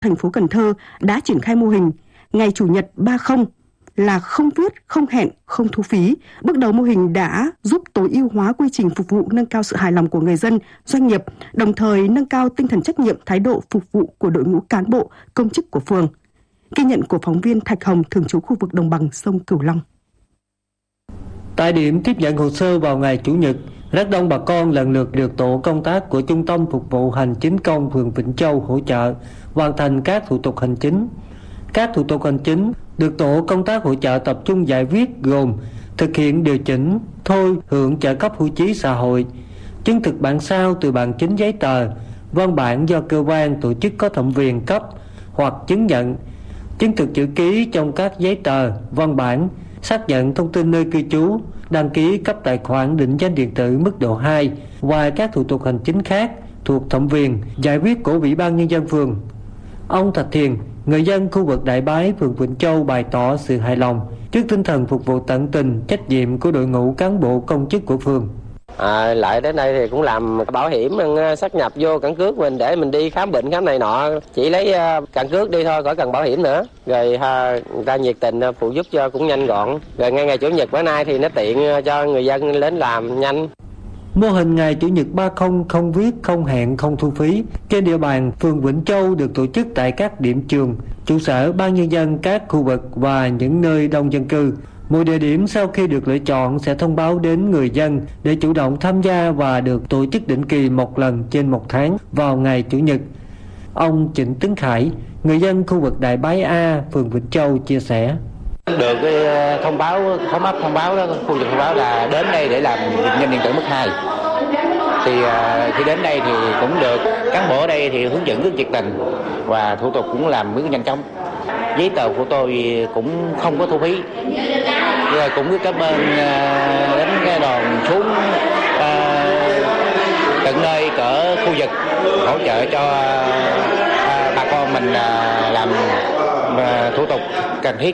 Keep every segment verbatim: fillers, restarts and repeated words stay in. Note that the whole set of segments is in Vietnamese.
thành phố Cần Thơ đã triển khai mô hình ngày Chủ nhật ba không là không viết, không hẹn, không thu phí. Bước đầu mô hình đã giúp tối ưu hóa quy trình phục vụ, nâng cao sự hài lòng của người dân, doanh nghiệp, đồng thời nâng cao tinh thần trách nhiệm, thái độ phục vụ của đội ngũ cán bộ, công chức của phường. Ghi nhận của phóng viên Thạch Hồng, thường trú khu vực đồng bằng sông Cửu Long. Tại điểm tiếp nhận hồ sơ vào ngày Chủ nhật, rất đông bà con lần lượt được tổ công tác của Trung tâm Phục vụ Hành chính công phường Vĩnh Châu hỗ trợ hoàn thành các thủ tục hành chính. Các thủ tục hành chính được tổ công tác hỗ trợ tập trung giải quyết gồm thực hiện điều chỉnh, thôi hưởng trợ cấp hưu trí xã hội, chứng thực bản sao từ bản chính giấy tờ, văn bản do cơ quan tổ chức có thẩm quyền cấp hoặc chứng nhận, chứng thực chữ ký trong các giấy tờ, văn bản, xác nhận thông tin nơi cư trú, đăng ký cấp tài khoản định danh điện tử mức độ hai và các thủ tục hành chính khác thuộc thẩm quyền giải quyết của Ủy ban Nhân dân phường. Ông Thạch Thiền, người dân khu vực Đại Bái, phường Vĩnh Châu bày tỏ sự hài lòng trước tinh thần phục vụ tận tình, trách nhiệm của đội ngũ cán bộ công chức của phường. À, lại đến đây thì cũng làm bảo hiểm sát nhập vô căn cước mình để mình đi khám bệnh khám này nọ, chỉ lấy căn cước đi thôi, khỏi cần bảo hiểm nữa. Rồi ha, người ta nhiệt tình phụ giúp cho cũng nhanh gọn. Rồi ngay ngày Chủ nhật bữa nay thì nó tiện cho người dân đến làm nhanh. Mô hình ngày Chủ nhật ba không không viết, không hẹn, không thu phí trên địa bàn phường Vĩnh Châu được tổ chức tại các điểm trường, trụ sở ban nhân dân các khu vực và những nơi đông dân cư. Mỗi địa điểm sau khi được lựa chọn sẽ thông báo đến người dân để chủ động tham gia và được tổ chức định kỳ một lần trên một tháng vào ngày Chủ nhật. Ông Trịnh Tấn Khải, người dân khu vực Đại Bái A, phường Vĩnh Châu chia sẻ. Được cái thông báo, thống áp thông báo đó, khu vực thông báo là đến đây để làm định danh điện tử mức hai. Thì uh, khi đến đây thì cũng được cán bộ ở đây thì hướng dẫn rất nhiệt tình và thủ tục cũng làm rất nhanh chóng. Giấy tờ của tôi cũng không có thu phí. Rồi cũng với các bên uh, đến cái đoàn xuống uh, tận nơi cỡ khu vực hỗ trợ cho uh, bà con mình uh, làm uh, thủ tục cần thiết.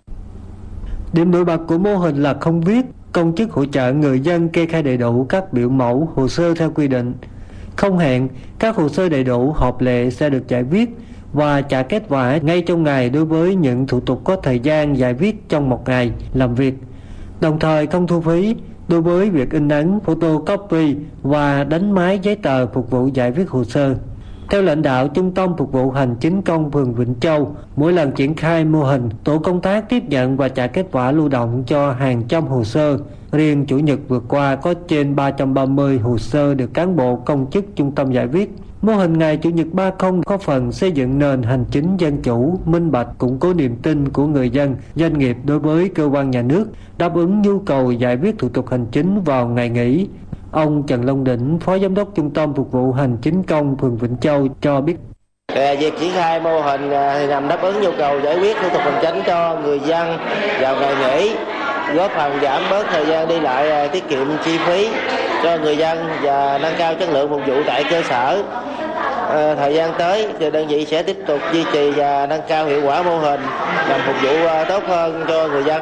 Điểm nổi bật của mô hình là không viết, công chức hỗ trợ người dân kê khai đầy đủ các biểu mẫu, hồ sơ theo quy định. Không hẹn, các hồ sơ đầy đủ hợp lệ sẽ được giải quyết và trả kết quả ngay trong ngày đối với những thủ tục có thời gian giải quyết trong một ngày làm việc. Đồng thời không thu phí đối với việc in ấn, photocopy và đánh máy giấy tờ phục vụ giải quyết hồ sơ. Theo lãnh đạo Trung tâm Phục vụ Hành chính công phường Vĩnh Châu, mỗi lần triển khai mô hình, tổ công tác tiếp nhận và trả kết quả lưu động cho hàng trăm hồ sơ. Riêng Chủ nhật vừa qua có trên ba trăm ba mươi hồ sơ được cán bộ công chức trung tâm giải quyết. Mô hình ngày Chủ nhật ba không có phần xây dựng nền hành chính dân chủ, minh bạch, củng cố niềm tin của người dân, doanh nghiệp đối với cơ quan nhà nước, đáp ứng nhu cầu giải quyết thủ tục hành chính vào ngày nghỉ. Ông Trần Long Đỉnh, Phó Giám đốc Trung tâm Phục vụ Hành chính công phường Vĩnh Châu cho biết. Việc triển khai mô hình thì nhằm đáp ứng nhu cầu giải quyết thủ tục hành chính cho người dân vào ngày nghỉ, góp phần giảm bớt thời gian đi lại, tiết kiệm chi phí cho người dân và nâng cao chất lượng phục vụ tại cơ sở. À, thời gian tới thì đơn vị sẽ tiếp tục duy trì và nâng cao hiệu quả mô hình nhằm phục vụ tốt hơn cho người dân.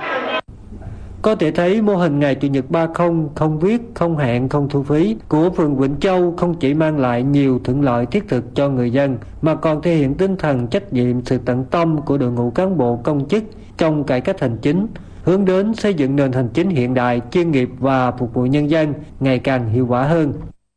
Có thể thấy mô hình ngày Chủ nhật ba không không viết, không hẹn, không thu phí của phường Vĩnh Châu không chỉ mang lại nhiều thuận lợi thiết thực cho người dân mà còn thể hiện tinh thần trách nhiệm, sự tận tâm của đội ngũ cán bộ công chức trong cải cách hành chính, hướng đến xây dựng nền hành chính hiện đại, chuyên nghiệp và phục vụ nhân dân ngày càng hiệu quả hơn.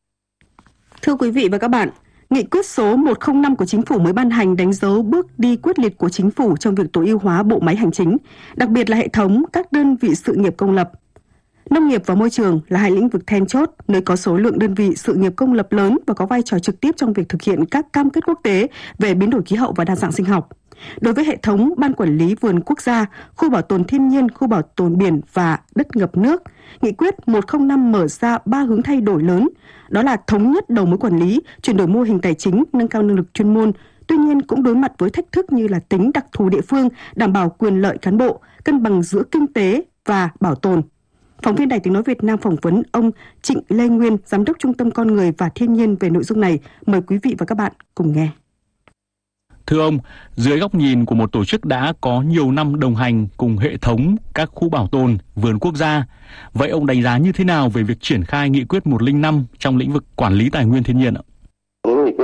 Thưa quý vị và các bạn, Nghị quyết số một không năm của Chính phủ mới ban hành đánh dấu bước đi quyết liệt của Chính phủ trong việc tối ưu hóa bộ máy hành chính, đặc biệt là hệ thống các đơn vị sự nghiệp công lập. Nông nghiệp và môi trường là hai lĩnh vực then chốt, nơi có số lượng đơn vị sự nghiệp công lập lớn và có vai trò trực tiếp trong việc thực hiện các cam kết quốc tế về biến đổi khí hậu và đa dạng sinh học. Đối với hệ thống Ban Quản lý Vườn Quốc gia, khu bảo tồn thiên nhiên, khu bảo tồn biển và đất ngập nước, Nghị quyết một không năm mở ra ba hướng thay đổi lớn, đó là thống nhất đầu mối quản lý, chuyển đổi mô hình tài chính, nâng cao năng lực chuyên môn. Tuy nhiên cũng đối mặt với thách thức như là tính đặc thù địa phương, đảm bảo quyền lợi cán bộ, cân bằng giữa kinh tế và bảo tồn. Phóng viên Đài Tiếng nói Việt Nam phỏng vấn ông Trịnh Lê Nguyên, Giám đốc Trung tâm Con người và Thiên nhiên về nội dung này. Mời quý vị và các bạn cùng nghe. Thưa ông, dưới góc nhìn của một tổ chức đã có nhiều năm đồng hành cùng hệ thống các khu bảo tồn, vườn quốc gia, vậy ông đánh giá như thế nào về việc triển khai nghị quyết một không năm trong lĩnh vực quản lý tài nguyên thiên nhiên ạ? Những nghị quyết một không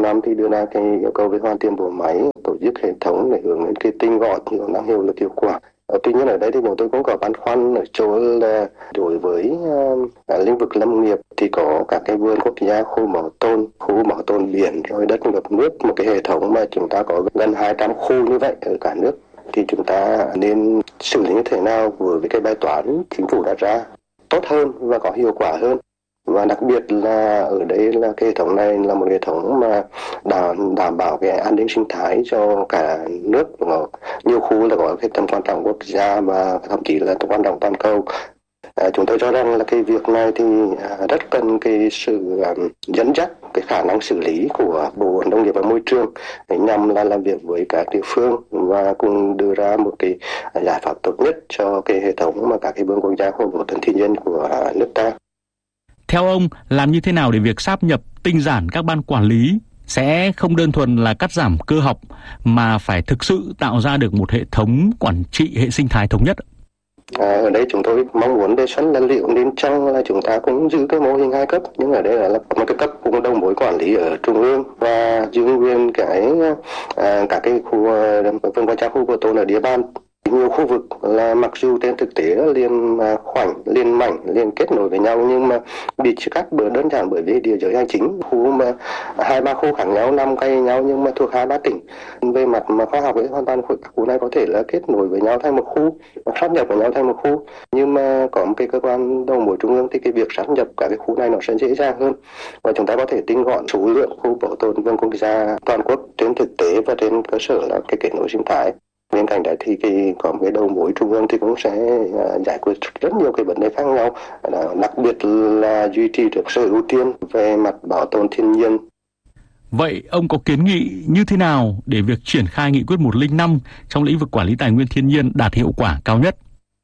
năm thì đưa ra cái yêu cầu về hoàn thiện bộ máy, tổ chức hệ thống để hướng đến cái tinh gọn, hiệu năng, hiệu lực, hiệu quả. Tuy nhiên ở đây thì chúng tôi cũng có băn khoăn ở chỗ là đối với uh, lĩnh vực lâm nghiệp thì có các cái vườn quốc gia, khu bảo tồn, khu bảo tồn biển, rồi đất ngập nước, một cái hệ thống mà chúng ta có gần hai trăm khu như vậy ở cả nước, thì chúng ta nên xử lý như thế nào với cái bài toán chính phủ đặt ra tốt hơn và có hiệu quả hơn. Và đặc biệt là ở đây là cái hệ thống này là một hệ thống mà đảm, đảm bảo cái an ninh sinh thái cho cả nước. Nhiều khu là có cái tầm quan trọng quốc gia và thậm chí là tầm quan trọng toàn cầu. À, chúng tôi cho rằng là cái việc này thì à, rất cần cái sự à, dẫn dắt, cái khả năng xử lý của Bộ Nông nghiệp và Môi trường để nhằm là làm việc với các địa phương và cùng đưa ra một cái giải pháp tốt nhất cho cái hệ thống mà các cái vườn quốc gia, khu bảo tồn thiên nhiên của à, nước ta. Theo ông, làm như thế nào để việc sáp nhập, tinh giản các ban quản lý sẽ không đơn thuần là cắt giảm cơ học mà phải thực sự tạo ra được một hệ thống quản trị hệ sinh thái thống nhất? À, ở đây chúng tôi mong muốn đề xuất là liệu nên chăng là chúng ta cũng giữ cái mô hình hai cấp, nhưng ở đây là một cái cấp cũng đầu mối quản lý ở trung ương và giữ nguyên cái à, các cái khu vườn quốc gia, khu bảo tồn ở địa bàn. Nhiều khu vực là mặc dù trên thực tế là liền khoảnh, liền mảnh, liền kết nối với nhau nhưng mà bị chia cắt bởi đơn giản bởi vì địa giới hành chính. Khu mà hai ba khu khác nhau, nằm cạnh nhau nhưng mà thuộc hai ba tỉnh. Về mặt mà khoa học ấy, hoàn toàn các khu này có thể là kết nối với nhau thành một khu, sáp nhập với nhau thành một khu. Nhưng mà có một cái cơ quan đầu mối trung ương thì cái việc sáp nhập các cái khu này nó sẽ dễ dàng hơn và chúng ta có thể tinh gọn số lượng khu bảo tồn vườn quốc gia toàn quốc trên thực tế và trên cơ sở là cái kết nối sinh thái. Bên cạnh đó thì cái có một cái đầu mối trung ương thì cũng sẽ uh, giải quyết rất nhiều cái vấn đề khác nhau, uh, đặc biệt là duy trì được sự ưu tiên về mặt bảo tồn thiên nhiên. Vậy ông có kiến nghị như thế nào để việc triển khai nghị quyết một không năm trong lĩnh vực quản lý tài nguyên thiên nhiên đạt hiệu quả cao nhất?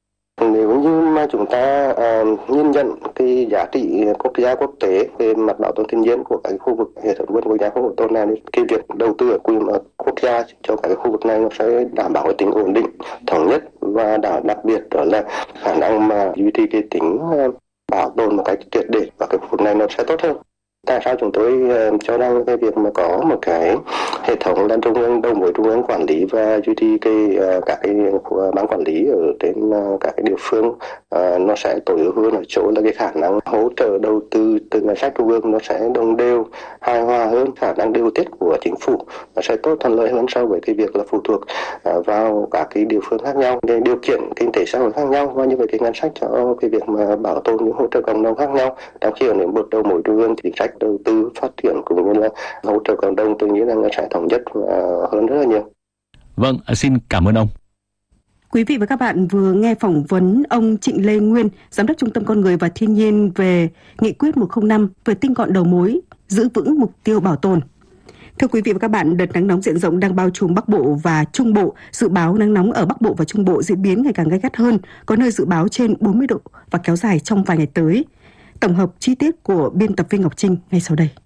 Nếu như mà chúng ta uh, nhìn nhận cái giá trị quốc gia quốc tế về mặt bảo tồn thiên nhiên của các khu vực hệ thống vườn quốc gia, khu bảo tồn này, cái việc đầu tư ở quy mô quốc gia cho các khu vực này nó sẽ đảm bảo cái tính ổn định, thống nhất và đặc biệt đó là khả năng mà duy trì cái tính uh, bảo tồn một cách triệt để và cái khu vực này nó sẽ tốt hơn. Tại sao chúng tôi uh, cho rằng cái việc mà có một cái hệ thống là trung ương, đầu mối trung ương quản lý và duy trì cái uh, các cái uh, ban quản lý ở trên uh, các cái địa phương uh, nó sẽ tối ưu hơn ở chỗ là cái khả năng hỗ trợ đầu tư từ ngân sách trung ương nó sẽ đồng đều, hài hòa hơn, khả năng điều tiết của chính phủ nó sẽ tốt thuận lợi hơn so với cái việc là phụ thuộc uh, vào các cái địa phương khác nhau, cái điều kiện kinh tế xã hội khác nhau và như vậy cái ngân sách cho cái việc mà bảo tồn những hỗ trợ cộng đồng khác nhau. Trong khi ở những một đầu mối trung ương thì chính sách đầu tư phát triển cũng như là hỗ trợ cộng đồng tôi nghĩ là sẽ thống nhất hơn rất là nhiều. Vâng, xin cảm ơn ông. Quý vị và các bạn vừa nghe phỏng vấn ông Trịnh Lê Nguyên, Giám đốc Trung tâm Con người và Thiên nhiên về Nghị quyết một không năm về tinh gọn đầu mối, giữ vững mục tiêu bảo tồn. Thưa quý vị và các bạn, đợt nắng nóng diện rộng đang bao trùm Bắc Bộ và Trung Bộ. Dự báo nắng nóng ở Bắc Bộ và Trung Bộ diễn biến ngày càng gay gắt hơn, có nơi dự báo trên bốn mươi độ và kéo dài trong vài ngày tới. Tổng hợp chi tiết của biên tập viên Ngọc Trinh ngay sau đây.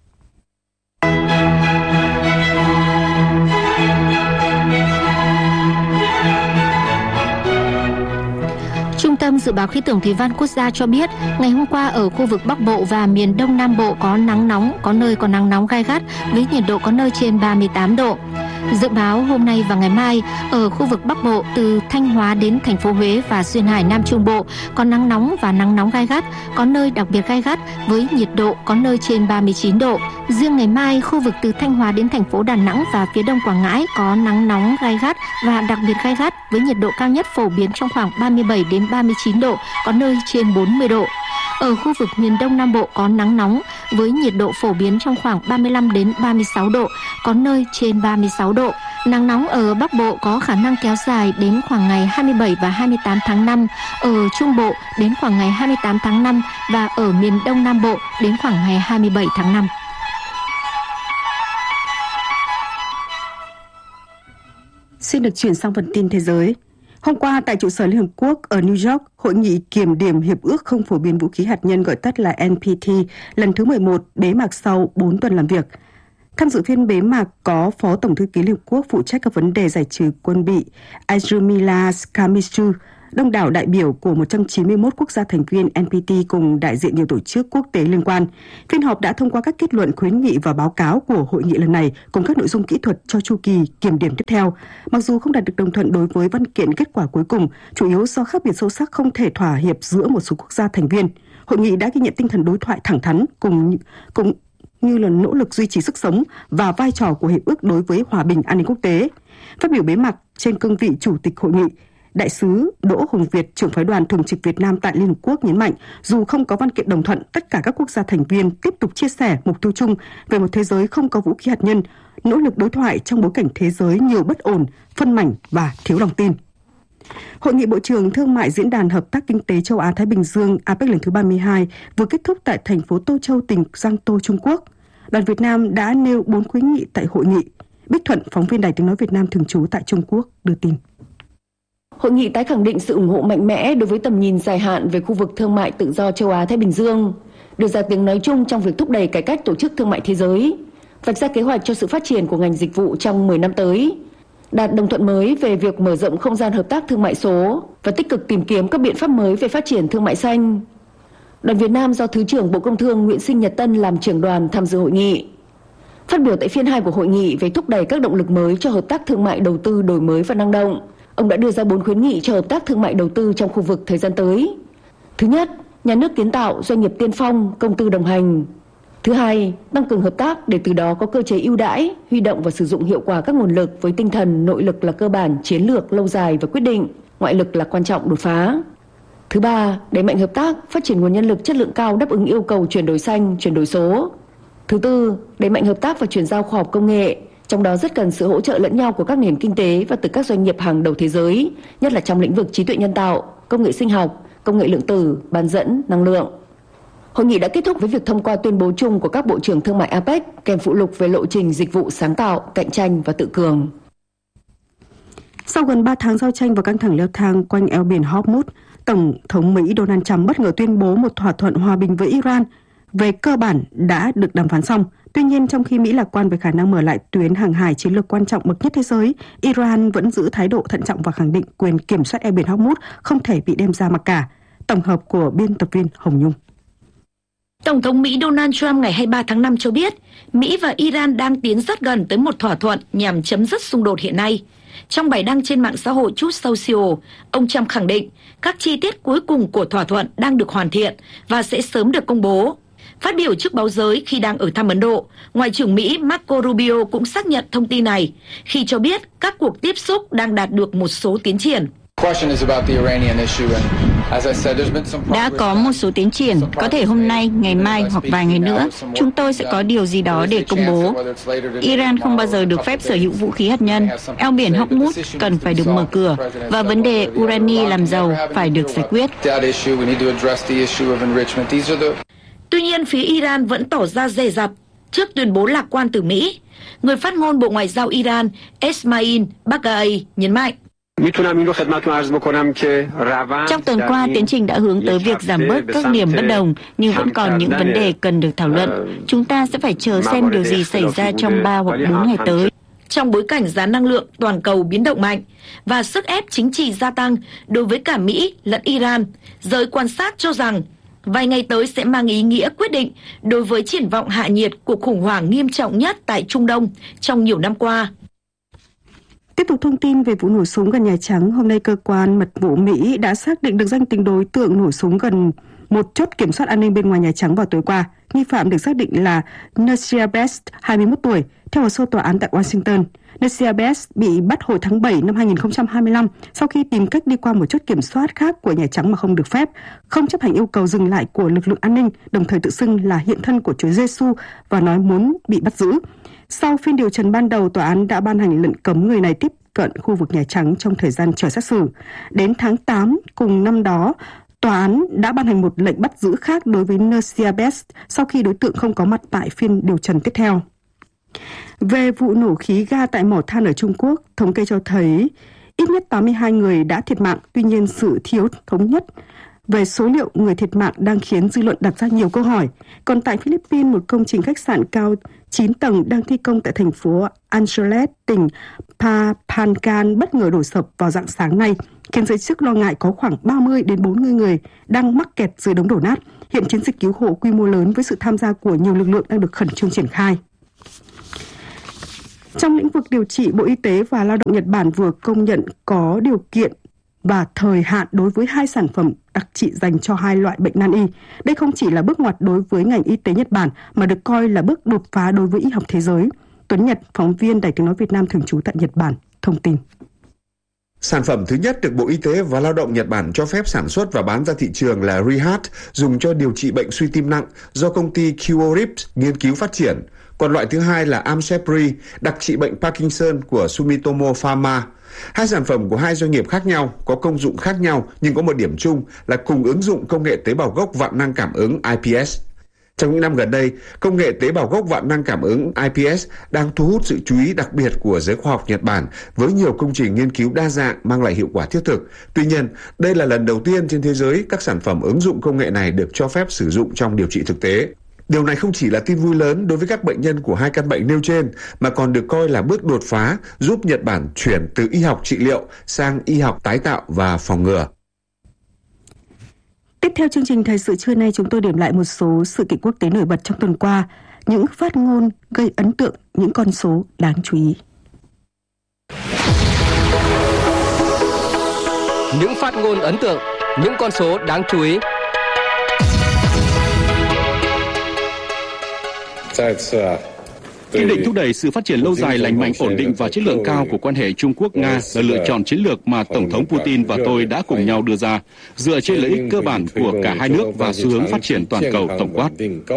Trung tâm Dự báo Khí tượng Thủy văn Quốc gia cho biết, ngày hôm qua ở khu vực Bắc Bộ và miền Đông Nam Bộ có nắng nóng, có nơi có nắng nóng gay gắt với nhiệt độ có nơi trên ba mươi tám độ. Dự báo hôm nay và ngày mai ở khu vực Bắc Bộ từ Thanh Hóa đến thành phố Huế và Duyên Hải Nam Trung Bộ có nắng nóng và nắng nóng gay gắt, có nơi đặc biệt gay gắt với nhiệt độ có nơi trên ba mươi chín độ. Riêng ngày mai, khu vực từ Thanh Hóa đến thành phố Đà Nẵng và phía đông Quảng Ngãi có nắng nóng gay gắt và đặc biệt gay gắt với nhiệt độ cao nhất phổ biến trong khoảng ba mươi bảy đến ba mươi chín độ, có nơi trên bốn mươi độ. Ở khu vực miền Đông Nam Bộ có nắng nóng với nhiệt độ phổ biến trong khoảng ba mươi lăm đến ba mươi sáu độ, có nơi trên ba mươi sáu độ. Nắng nóng ở Bắc Bộ có khả năng kéo dài đến khoảng ngày hai mươi bảy và hai mươi tám tháng năm, ở Trung Bộ đến khoảng ngày hai mươi tám tháng năm và ở miền Đông Nam Bộ đến khoảng ngày hai mươi bảy tháng năm. Xin được chuyển sang phần tin thế giới. Hôm qua, tại trụ sở Liên Hợp Quốc ở New York, Hội nghị kiểm điểm Hiệp ước không phổ biến vũ khí hạt nhân gọi tắt là N P T lần thứ mười một bế mạc sau bốn tuần làm việc. Tham dự phiên bế mạc có Phó Tổng thư ký Liên Hợp Quốc phụ trách các vấn đề giải trừ quân bị Ajumila Skamichu, đông đảo đại biểu của một trăm chín mươi mốt quốc gia thành viên en pê tê cùng đại diện nhiều tổ chức quốc tế liên quan. Phiên họp đã thông qua các kết luận, khuyến nghị và báo cáo của hội nghị lần này cùng các nội dung kỹ thuật cho chu kỳ kiểm điểm tiếp theo. Mặc dù không đạt được đồng thuận đối với văn kiện kết quả cuối cùng, chủ yếu do khác biệt sâu sắc không thể thỏa hiệp giữa một số quốc gia thành viên. Hội nghị đã ghi nhận tinh thần đối thoại thẳng thắn cùng cùng như là nỗ lực duy trì sức sống và vai trò của hiệp ước đối với hòa bình an ninh quốc tế. Phát biểu bế mạc trên cương vị chủ tịch hội nghị, Đại sứ Đỗ Hùng Việt, trưởng phái đoàn thường trực Việt Nam tại Liên Hợp Quốc nhấn mạnh, dù không có văn kiện đồng thuận, tất cả các quốc gia thành viên tiếp tục chia sẻ mục tiêu chung về một thế giới không có vũ khí hạt nhân, nỗ lực đối thoại trong bối cảnh thế giới nhiều bất ổn, phân mảnh và thiếu lòng tin. Hội nghị Bộ trưởng Thương mại Diễn đàn Hợp tác Kinh tế Châu Á-Thái Bình Dương a pếc lần thứ ba mươi hai vừa kết thúc tại thành phố Tô Châu, tỉnh Giang Tô, Trung Quốc. Đoàn Việt Nam đã nêu bốn khuyến nghị tại hội nghị. Bích Thuận, phóng viên Đài Tiếng nói Việt Nam thường trú tại Trung Quốc, đưa tin. Hội nghị tái khẳng định sự ủng hộ mạnh mẽ đối với tầm nhìn dài hạn về khu vực thương mại tự do châu Á-Thái Bình Dương, đưa ra tiếng nói chung trong việc thúc đẩy cải cách tổ chức thương mại thế giới, vạch ra kế hoạch cho sự phát triển của ngành dịch vụ trong mười năm tới, đạt đồng thuận mới về việc mở rộng không gian hợp tác thương mại số và tích cực tìm kiếm các biện pháp mới về phát triển thương mại xanh. Đoàn Việt Nam do Thứ trưởng Bộ Công Thương Nguyễn Sinh Nhật Tân làm trưởng đoàn tham dự hội nghị. Phát biểu tại phiên hai của hội nghị về thúc đẩy các động lực mới cho hợp tác thương mại đầu tư đổi mới và năng động, ông đã đưa ra bốn khuyến nghị cho hợp tác thương mại đầu tư trong khu vực thời gian tới. Thứ nhất, nhà nước kiến tạo, doanh nghiệp tiên phong, công tư đồng hành. Thứ hai, tăng cường hợp tác để từ đó có cơ chế ưu đãi, huy động và sử dụng hiệu quả các nguồn lực với tinh thần nội lực là cơ bản, chiến lược lâu dài và quyết định, ngoại lực là quan trọng đột phá. Thứ ba, đẩy mạnh hợp tác, phát triển nguồn nhân lực chất lượng cao đáp ứng yêu cầu chuyển đổi xanh, chuyển đổi số. Thứ tư, đẩy mạnh hợp tác và chuyển giao khoa học công nghệ, trong đó rất cần sự hỗ trợ lẫn nhau của các nền kinh tế và từ các doanh nghiệp hàng đầu thế giới, nhất là trong lĩnh vực trí tuệ nhân tạo, công nghệ sinh học, công nghệ lượng tử, bán dẫn, năng lượng. Hội nghị đã kết thúc với việc thông qua tuyên bố chung của các bộ trưởng thương mại a pếc kèm phụ lục về lộ trình dịch vụ sáng tạo, cạnh tranh và tự cường. Sau gần ba tháng giao tranh và căng thẳng leo thang quanh eo biển Hormuz, Tổng thống Mỹ Donald Trump bất ngờ tuyên bố một thỏa thuận hòa bình với Iran về cơ bản đã được đàm phán xong. Tuy nhiên, trong khi Mỹ lạc quan về khả năng mở lại tuyến hàng hải chiến lược quan trọng bậc nhất thế giới, Iran vẫn giữ thái độ thận trọng và khẳng định quyền kiểm soát eo biển Hormuz không thể bị đem ra mặc cả. Tổng hợp của biên tập viên Hồng Nhung. Tổng thống Mỹ Donald Trump ngày hai mươi ba tháng năm cho biết Mỹ và Iran đang tiến rất gần tới một thỏa thuận nhằm chấm dứt xung đột hiện nay. Trong bài đăng trên mạng xã hội Truth Social, ông Trump khẳng định các chi tiết cuối cùng của thỏa thuận đang được hoàn thiện và sẽ sớm được công bố. Phát biểu trước báo giới khi đang ở thăm Ấn Độ, Ngoại trưởng Mỹ Marco Rubio cũng xác nhận thông tin này khi cho biết các cuộc tiếp xúc đang đạt được một số tiến triển. Đã có một số tiến triển, có thể hôm nay, ngày mai hoặc vài ngày nữa, chúng tôi sẽ có điều gì đó để công bố. Iran không bao giờ được phép sở hữu vũ khí hạt nhân, eo biển Hormuz cần phải được mở cửa, và vấn đề urani làm giàu phải được giải quyết. Tuy nhiên, phía Iran vẫn tỏ ra dè dặt trước tuyên bố lạc quan từ Mỹ. Người phát ngôn Bộ Ngoại giao Iran Esmail Baghaei nhấn mạnh. Trong tuần qua, tiến trình đã hướng tới việc giảm bớt các điểm bất đồng, nhưng vẫn còn những vấn đề cần được thảo luận. Chúng ta sẽ phải chờ xem điều gì xảy ra trong ba hoặc bốn ngày tới. Trong bối cảnh giá năng lượng toàn cầu biến động mạnh và sức ép chính trị gia tăng đối với cả Mỹ lẫn Iran, giới quan sát cho rằng vài ngày tới sẽ mang ý nghĩa quyết định đối với triển vọng hạ nhiệt cuộc khủng hoảng nghiêm trọng nhất tại Trung Đông trong nhiều năm qua. Tiếp tục thông tin về vụ nổ súng gần Nhà Trắng, hôm nay cơ quan mật vụ Mỹ đã xác định được danh tính đối tượng nổ súng gần một chốt kiểm soát an ninh bên ngoài Nhà Trắng vào tối qua. Nghi phạm được xác định là Nasir Best, hai mươi mốt tuổi, theo hồ sơ tòa án tại Washington. Nasir Best bị bắt hồi tháng bảy năm hai nghìn không trăm hai mươi lăm sau khi tìm cách đi qua một chốt kiểm soát khác của Nhà Trắng mà không được phép, không chấp hành yêu cầu dừng lại của lực lượng an ninh, đồng thời tự xưng là hiện thân của Chúa Giêsu và nói muốn bị bắt giữ. Sau phiên điều trần ban đầu, tòa án đã ban hành lệnh cấm người này tiếp cận khu vực Nhà Trắng trong thời gian chờ xét xử. Đến tháng tám cùng năm đó, tòa án đã ban hành một lệnh bắt giữ khác đối với Nasir Best sau khi đối tượng không có mặt tại phiên điều trần tiếp theo. Về vụ nổ khí ga tại mỏ than ở Trung Quốc, thống kê cho thấy ít nhất tám mươi hai người đã thiệt mạng. Tuy nhiên, sự thiếu thống nhất về số liệu người thiệt mạng đang khiến dư luận đặt ra nhiều câu hỏi. Còn tại Philippines, một công trình khách sạn cao chín tầng đang thi công tại thành phố Angeles, tỉnh Pampanga bất ngờ đổ sập vào rạng sáng nay, khiến giới chức lo ngại có khoảng ba mươi đến bốn mươi người đang mắc kẹt dưới đống đổ nát. Hiện chiến dịch cứu hộ quy mô lớn với sự tham gia của nhiều lực lượng đang được khẩn trương triển khai. Trong lĩnh vực điều trị, Bộ Y tế và Lao động Nhật Bản vừa công nhận có điều kiện và thời hạn đối với hai sản phẩm đặc trị dành cho hai loại bệnh nan y. Đây không chỉ là bước ngoặt đối với ngành y tế Nhật Bản mà được coi là bước đột phá đối với y học thế giới. Tuấn Nhật, phóng viên Đài Tiếng nói Việt Nam thường trú tại Nhật Bản, thông tin. Sản phẩm thứ nhất được Bộ Y tế và Lao động Nhật Bản cho phép sản xuất và bán ra thị trường là Rehat, dùng cho điều trị bệnh suy tim nặng do công ty Curorips nghiên cứu phát triển. Còn loại thứ hai là Amsepri, đặc trị bệnh Parkinson của Sumitomo Pharma. Hai sản phẩm của hai doanh nghiệp khác nhau, có công dụng khác nhau nhưng có một điểm chung là cùng ứng dụng công nghệ tế bào gốc vạn năng cảm ứng I P S. Trong những năm gần đây, công nghệ tế bào gốc vạn năng cảm ứng I P S đang thu hút sự chú ý đặc biệt của giới khoa học Nhật Bản với nhiều công trình nghiên cứu đa dạng mang lại hiệu quả thiết thực. Tuy nhiên, đây là lần đầu tiên trên thế giới các sản phẩm ứng dụng công nghệ này được cho phép sử dụng trong điều trị thực tế. Điều này không chỉ là tin vui lớn đối với các bệnh nhân của hai căn bệnh nêu trên, mà còn được coi là bước đột phá giúp Nhật Bản chuyển từ y học trị liệu sang y học tái tạo và phòng ngừa. Tiếp theo chương trình thời sự trưa nay, chúng tôi điểm lại một số sự kiện quốc tế nổi bật trong tuần qua, những phát ngôn gây ấn tượng, những con số đáng chú ý. Những phát ngôn ấn tượng, những con số đáng chú ý. Kiên định thúc đẩy sự phát triển lâu dài, lành mạnh, ổn định và chất lượng cao của quan hệ Trung Quốc-Nga là lựa chọn chiến lược mà Tổng thống Putin và tôi đã cùng nhau đưa ra, dựa trên lợi ích cơ bản của cả hai nước và xu hướng phát triển toàn cầu tổng quát.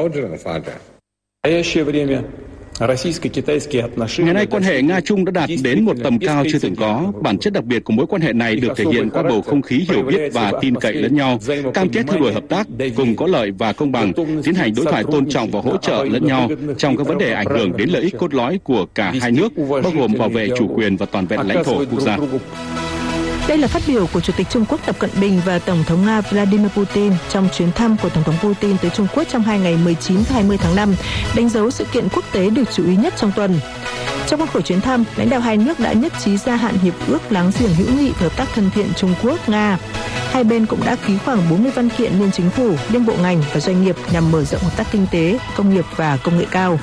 Ngày nay, quan hệ Nga-Trung đã đạt đến một tầm cao chưa từng có. Bản chất đặc biệt của mối quan hệ này được thể hiện qua bầu không khí hiểu biết và tin cậy lẫn nhau, cam kết theo đuổi hợp tác, cùng có lợi và công bằng, tiến hành đối thoại tôn trọng và hỗ trợ lẫn nhau trong các vấn đề ảnh hưởng đến lợi ích cốt lõi của cả hai nước, bao gồm bảo vệ chủ quyền và toàn vẹn lãnh thổ quốc gia. Đây là phát biểu của Chủ tịch Trung Quốc Tập Cận Bình và Tổng thống Nga Vladimir Putin trong chuyến thăm của Tổng thống Putin tới Trung Quốc trong hai ngày mười chín và hai mươi tháng năm, đánh dấu sự kiện quốc tế được chú ý nhất trong tuần. Trong khuôn khổ chuyến thăm, lãnh đạo hai nước đã nhất trí gia hạn hiệp ước láng giềng hữu nghị và hợp tác thân thiện Trung Quốc-Nga. Hai bên cũng đã ký khoảng bốn mươi văn kiện liên chính phủ, liên bộ ngành và doanh nghiệp nhằm mở rộng hợp tác kinh tế, công nghiệp và công nghệ cao.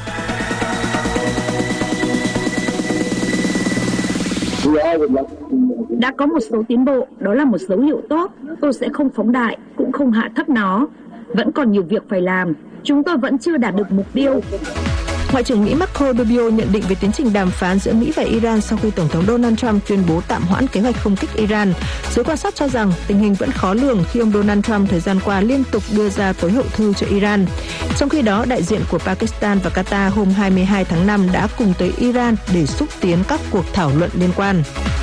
Đã có một số tiến bộ, đó là một dấu hiệu tốt. Tôi sẽ không phóng đại, cũng không hạ thấp nó. Vẫn còn nhiều việc phải làm. Chúng tôi vẫn chưa đạt được mục tiêu. Ngoại trưởng Mỹ Marco Rubio nhận định về tiến trình đàm phán giữa Mỹ và Iran sau khi Tổng thống Donald Trump tuyên bố tạm hoãn kế hoạch không kích Iran. Giới quan sát cho rằng tình hình vẫn khó lường khi ông Donald Trump thời gian qua liên tục đưa ra tối hậu thư cho Iran. Trong khi đó, đại diện của Pakistan và Qatar hôm hai mươi hai tháng năm đã cùng tới Iran để xúc tiến các cuộc thảo luận liên quan.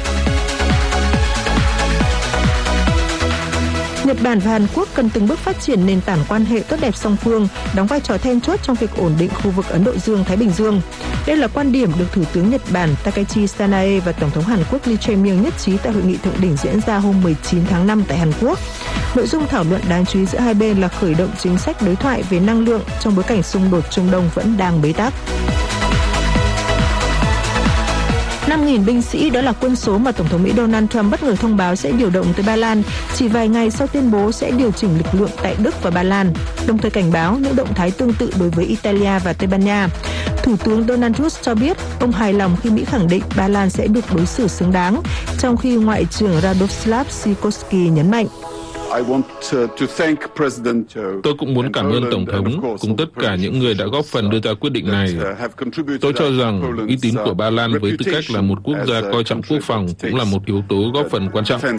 Nhật Bản và Hàn Quốc cần từng bước phát triển nền tảng quan hệ tốt đẹp song phương, đóng vai trò then chốt trong việc ổn định khu vực Ấn Độ Dương-Thái Bình Dương. Đây là quan điểm được Thủ tướng Nhật Bản Takeshi Sanae và Tổng thống Hàn Quốc Lee Jae-myung nhất trí tại hội nghị thượng đỉnh diễn ra hôm mười chín tháng năm tại Hàn Quốc. Nội dung thảo luận đáng chú ý giữa hai bên là khởi động chính sách đối thoại về năng lượng trong bối cảnh xung đột Trung Đông vẫn đang bế tắc. năm nghìn binh sĩ, đó là quân số mà Tổng thống Mỹ Donald Trump bất ngờ thông báo sẽ điều động tới Ba Lan chỉ vài ngày sau tuyên bố sẽ điều chỉnh lực lượng tại Đức và Ba Lan, đồng thời cảnh báo những động thái tương tự đối với Italia và Tây Ban Nha. Thủ tướng Donald Tusk cho biết ông hài lòng khi Mỹ khẳng định Ba Lan sẽ được đối xử xứng đáng, trong khi Ngoại trưởng Radoslav Sikorski nhấn mạnh. Tôi cũng muốn cảm ơn Tổng thống cùng tất cả những người đã góp phần đưa ra quyết định này. Tôi cho rằng uy tín của Ba Lan với tư cách là một quốc gia coi trọng quốc phòng cũng là một yếu tố góp phần quan trọng.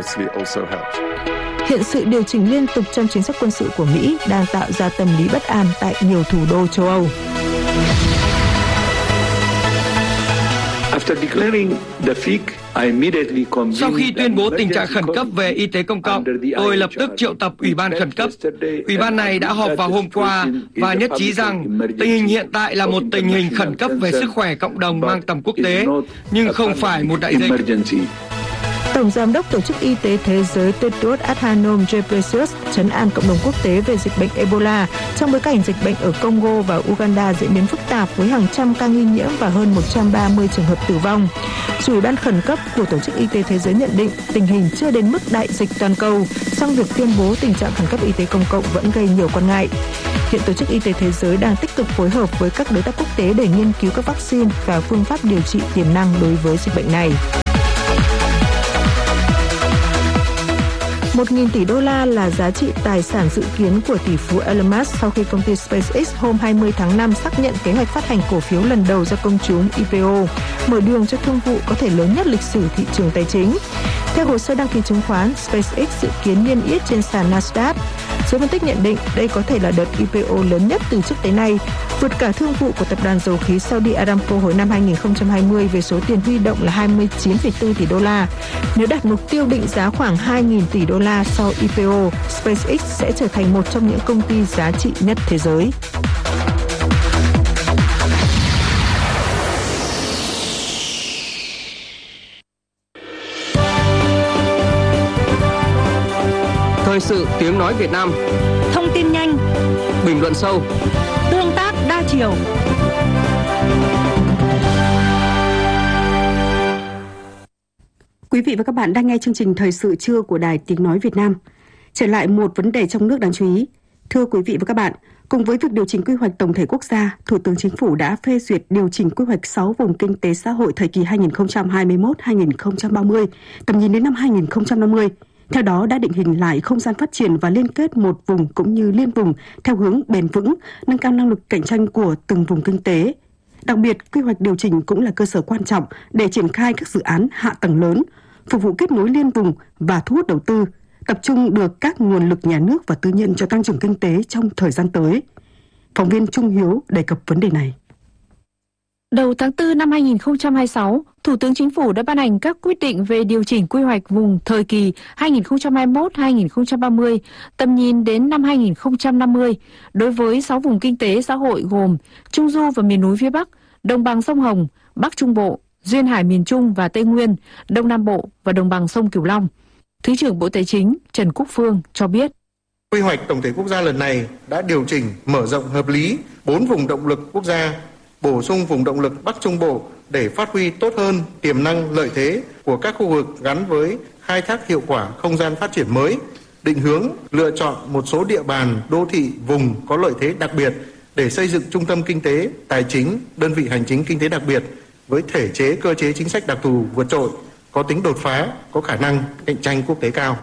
Hiện sự điều chỉnh liên tục trong chính sách quân sự của Mỹ đang tạo ra tâm lý bất an tại nhiều thủ đô châu Âu. Sau khi tuyên bố tình trạng khẩn cấp về y tế công cộng, tôi lập tức triệu tập Ủy ban khẩn cấp. Ủy ban này đã họp vào hôm qua và nhất trí rằng tình hình hiện tại là một tình hình khẩn cấp về sức khỏe cộng đồng mang tầm quốc tế, nhưng không phải một đại dịch. Tổng Giám đốc Tổ chức Y tế Thế giới Tedros Adhanom Ghebreyesus trấn an cộng đồng quốc tế về dịch bệnh Ebola trong bối cảnh dịch bệnh ở Congo và Uganda diễn biến phức tạp với hàng trăm ca nghi nhiễm và hơn một trăm ba mươi trường hợp tử vong. Chủ Ủy ban khẩn cấp của Tổ chức Y tế Thế giới nhận định tình hình chưa đến mức đại dịch toàn cầu, song việc tuyên bố tình trạng khẩn cấp y tế công cộng vẫn gây nhiều quan ngại. Hiện Tổ chức Y tế Thế giới đang tích cực phối hợp với các đối tác quốc tế để nghiên cứu các vaccine và phương pháp điều trị tiềm năng đối với dịch bệnh này. một nghìn tỷ đô la là giá trị tài sản dự kiến của tỷ phú Elon Musk sau khi công ty SpaceX hôm hai mươi tháng năm xác nhận kế hoạch phát hành cổ phiếu lần đầu ra công chúng I P O, mở đường cho thương vụ có thể lớn nhất lịch sử thị trường tài chính. Theo hồ sơ đăng ký chứng khoán, SpaceX dự kiến niêm yết trên sàn Nasdaq. Giới phân tích nhận định đây có thể là đợt I P O lớn nhất từ trước tới nay, vượt cả thương vụ của tập đoàn dầu khí Saudi Aramco hồi năm hai nghìn không trăm hai mươi về số tiền huy động là hai mươi chín phẩy bốn tỷ đô la. Nếu đạt mục tiêu định giá khoảng hai nghìn tỷ đô la sau I P O, SpaceX sẽ trở thành một trong những công ty giá trị nhất thế giới. Thời sự tiếng nói Việt Nam. Thông tin nhanh, bình luận sâu, tương tác đa chiều. Quý vị và các bạn đang nghe chương trình Thời sự trưa của Đài Tiếng nói Việt Nam. Trở lại một vấn đề trong nước đáng chú ý. Thưa quý vị và các bạn, cùng với việc điều chỉnh quy hoạch tổng thể quốc gia, Thủ tướng Chính phủ đã phê duyệt điều chỉnh quy hoạch sáu vùng kinh tế xã hội thời kỳ hai nghìn không trăm hai mươi mốt đến hai nghìn không trăm ba mươi, tầm nhìn đến năm hai nghìn không trăm năm mươi. Theo đó đã định hình lại không gian phát triển và liên kết một vùng cũng như liên vùng theo hướng bền vững, nâng cao năng lực cạnh tranh của từng vùng kinh tế. Đặc biệt, quy hoạch điều chỉnh cũng là cơ sở quan trọng để triển khai các dự án hạ tầng lớn, phục vụ kết nối liên vùng và thu hút đầu tư, tập trung được các nguồn lực nhà nước và tư nhân cho tăng trưởng kinh tế trong thời gian tới. Phóng viên Trung Hiếu đề cập vấn đề này. Đầu tháng tư năm hai nghìn không trăm hai mươi sáu, Thủ tướng Chính phủ đã ban hành các quyết định về điều chỉnh quy hoạch vùng thời kỳ hai nghìn không trăm hai mươi mốt đến hai nghìn không trăm ba mươi, tầm nhìn đến năm hai nghìn không trăm năm mươi, đối với sáu vùng kinh tế xã hội gồm Trung Du và miền núi phía Bắc, Đồng bằng sông Hồng, Bắc Trung Bộ, Duyên hải miền Trung và Tây Nguyên, Đông Nam Bộ và Đồng bằng sông Cửu Long. Thứ trưởng Bộ Tài chính Trần Quốc Phương cho biết. Quy hoạch tổng thể quốc gia lần này đã điều chỉnh mở rộng hợp lý bốn vùng động lực quốc gia, bổ sung vùng động lực Bắc Trung Bộ để phát huy tốt hơn tiềm năng lợi thế của các khu vực gắn với khai thác hiệu quả không gian phát triển mới, định hướng lựa chọn một số địa bàn đô thị vùng có lợi thế đặc biệt để xây dựng trung tâm kinh tế, tài chính, đơn vị hành chính kinh tế đặc biệt với thể chế cơ chế chính sách đặc thù vượt trội, có tính đột phá, có khả năng cạnh tranh quốc tế cao.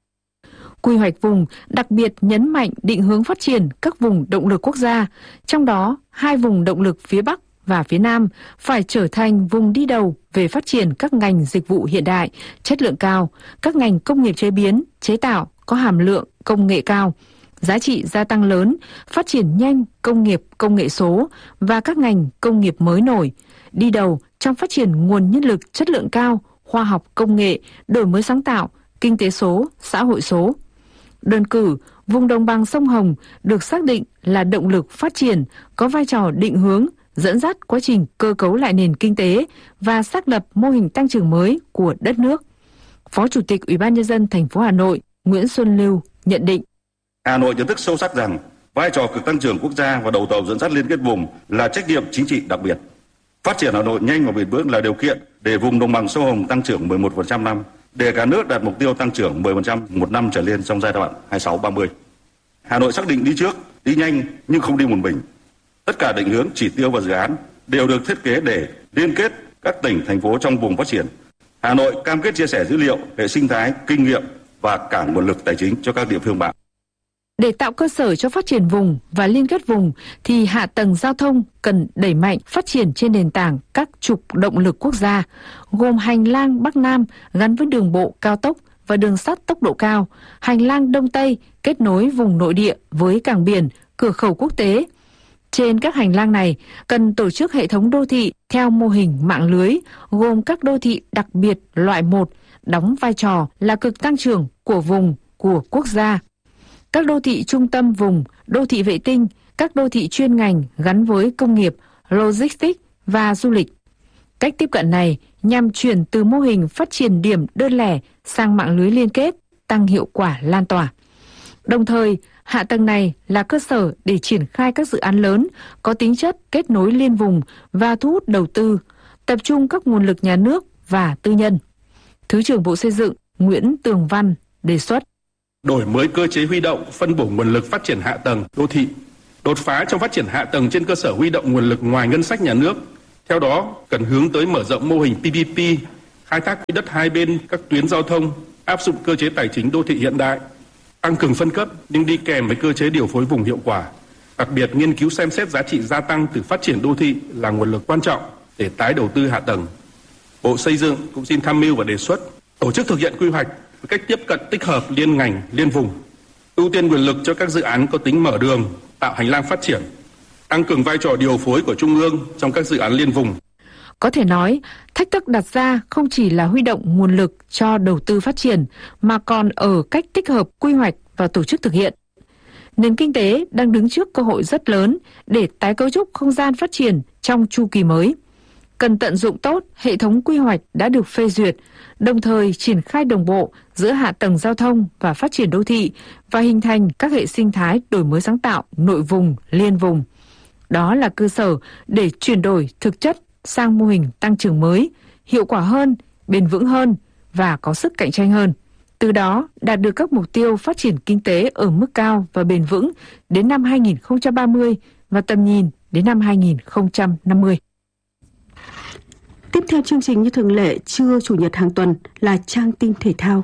Quy hoạch vùng đặc biệt nhấn mạnh định hướng phát triển các vùng động lực quốc gia, trong đó hai vùng động lực phía Bắc và phía Nam phải trở thành vùng đi đầu về phát triển các ngành dịch vụ hiện đại, chất lượng cao, các ngành công nghiệp chế biến, chế tạo có hàm lượng công nghệ cao, giá trị gia tăng lớn, phát triển nhanh công nghiệp công nghệ số và các ngành công nghiệp mới nổi, đi đầu trong phát triển nguồn nhân lực chất lượng cao, khoa học công nghệ, đổi mới sáng tạo, kinh tế số, xã hội số. Đơn cử, vùng đồng bằng sông Hồng được xác định là động lực phát triển, có vai trò định hướng, dẫn dắt quá trình cơ cấu lại nền kinh tế và xác lập mô hình tăng trưởng mới của đất nước. Phó Chủ tịch Ủy ban Nhân dân thành phố Hà Nội Nguyễn Xuân Lưu nhận định. Hà Nội nhận thức sâu sắc rằng vai trò cực tăng trưởng quốc gia và đầu tàu dẫn dắt liên kết vùng là trách nhiệm chính trị đặc biệt. Phát triển Hà Nội nhanh và bền vững là điều kiện để vùng đồng bằng sông Hồng tăng trưởng mười một phần trăm năm, để cả nước đạt mục tiêu tăng trưởng mười phần trăm một năm trở lên trong giai đoạn hai mươi sáu đến ba mươi. Hà Nội xác định đi trước, đi nhanh nhưng không đi một mình. Tất cả định hướng, chỉ tiêu và dự án đều được thiết kế để liên kết các tỉnh, thành phố trong vùng phát triển. Hà Nội cam kết chia sẻ dữ liệu, hệ sinh thái, kinh nghiệm và cả nguồn lực tài chính cho các địa phương bạn. Để tạo cơ sở cho phát triển vùng và liên kết vùng thì hạ tầng giao thông cần đẩy mạnh phát triển trên nền tảng các trục động lực quốc gia, gồm hành lang Bắc Nam gắn với đường bộ cao tốc và đường sắt tốc độ cao, hành lang Đông Tây kết nối vùng nội địa với cảng biển, cửa khẩu quốc tế. Trên các hành lang này cần tổ chức hệ thống đô thị theo mô hình mạng lưới, gồm các đô thị đặc biệt loại một, đóng vai trò là cực tăng trưởng của vùng, của quốc gia. Các đô thị trung tâm vùng, đô thị vệ tinh, các đô thị chuyên ngành gắn với công nghiệp, logistics và du lịch. Cách tiếp cận này nhằm chuyển từ mô hình phát triển điểm đơn lẻ sang mạng lưới liên kết, tăng hiệu quả lan tỏa. Đồng thời, hạ tầng này là cơ sở để triển khai các dự án lớn có tính chất kết nối liên vùng và thu hút đầu tư, tập trung các nguồn lực nhà nước và tư nhân. Thứ trưởng Bộ Xây dựng Nguyễn Tường Văn đề xuất đổi mới cơ chế huy động, phân bổ nguồn lực phát triển hạ tầng đô thị, đột phá trong phát triển hạ tầng trên cơ sở huy động nguồn lực ngoài ngân sách nhà nước. Theo đó, cần hướng tới mở rộng mô hình pê pê pê, khai thác quỹ đất hai bên các tuyến giao thông, áp dụng cơ chế tài chính đô thị hiện đại, tăng cường phân cấp nhưng đi kèm với cơ chế điều phối vùng hiệu quả. Đặc biệt, nghiên cứu xem xét giá trị gia tăng từ phát triển đô thị là nguồn lực quan trọng để tái đầu tư hạ tầng. Bộ Xây dựng cũng xin tham mưu và đề xuất tổ chức thực hiện quy hoạch với cách tiếp cận tích hợp liên ngành, liên vùng, ưu tiên nguồn lực cho các dự án có tính mở đường, tạo hành lang phát triển, tăng cường vai trò điều phối của Trung ương trong các dự án liên vùng. Có thể nói, thách thức đặt ra không chỉ là huy động nguồn lực cho đầu tư phát triển, mà còn ở cách tích hợp quy hoạch và tổ chức thực hiện. Nền kinh tế đang đứng trước cơ hội rất lớn để tái cấu trúc không gian phát triển trong chu kỳ mới. Cần tận dụng tốt hệ thống quy hoạch đã được phê duyệt, đồng thời triển khai đồng bộ giữa hạ tầng giao thông và phát triển đô thị và hình thành các hệ sinh thái đổi mới sáng tạo nội vùng, liên vùng. Đó là cơ sở để chuyển đổi thực chất sang mô hình tăng trưởng mới, hiệu quả hơn, bền vững hơn và có sức cạnh tranh hơn. Từ đó đạt được các mục tiêu phát triển kinh tế ở mức cao và bền vững đến năm hai nghìn không trăm ba mươi và tầm nhìn đến năm hai nghìn không trăm năm mươi. Tiếp theo chương trình như thường lệ, trưa Chủ nhật hàng tuần là trang tin thể thao.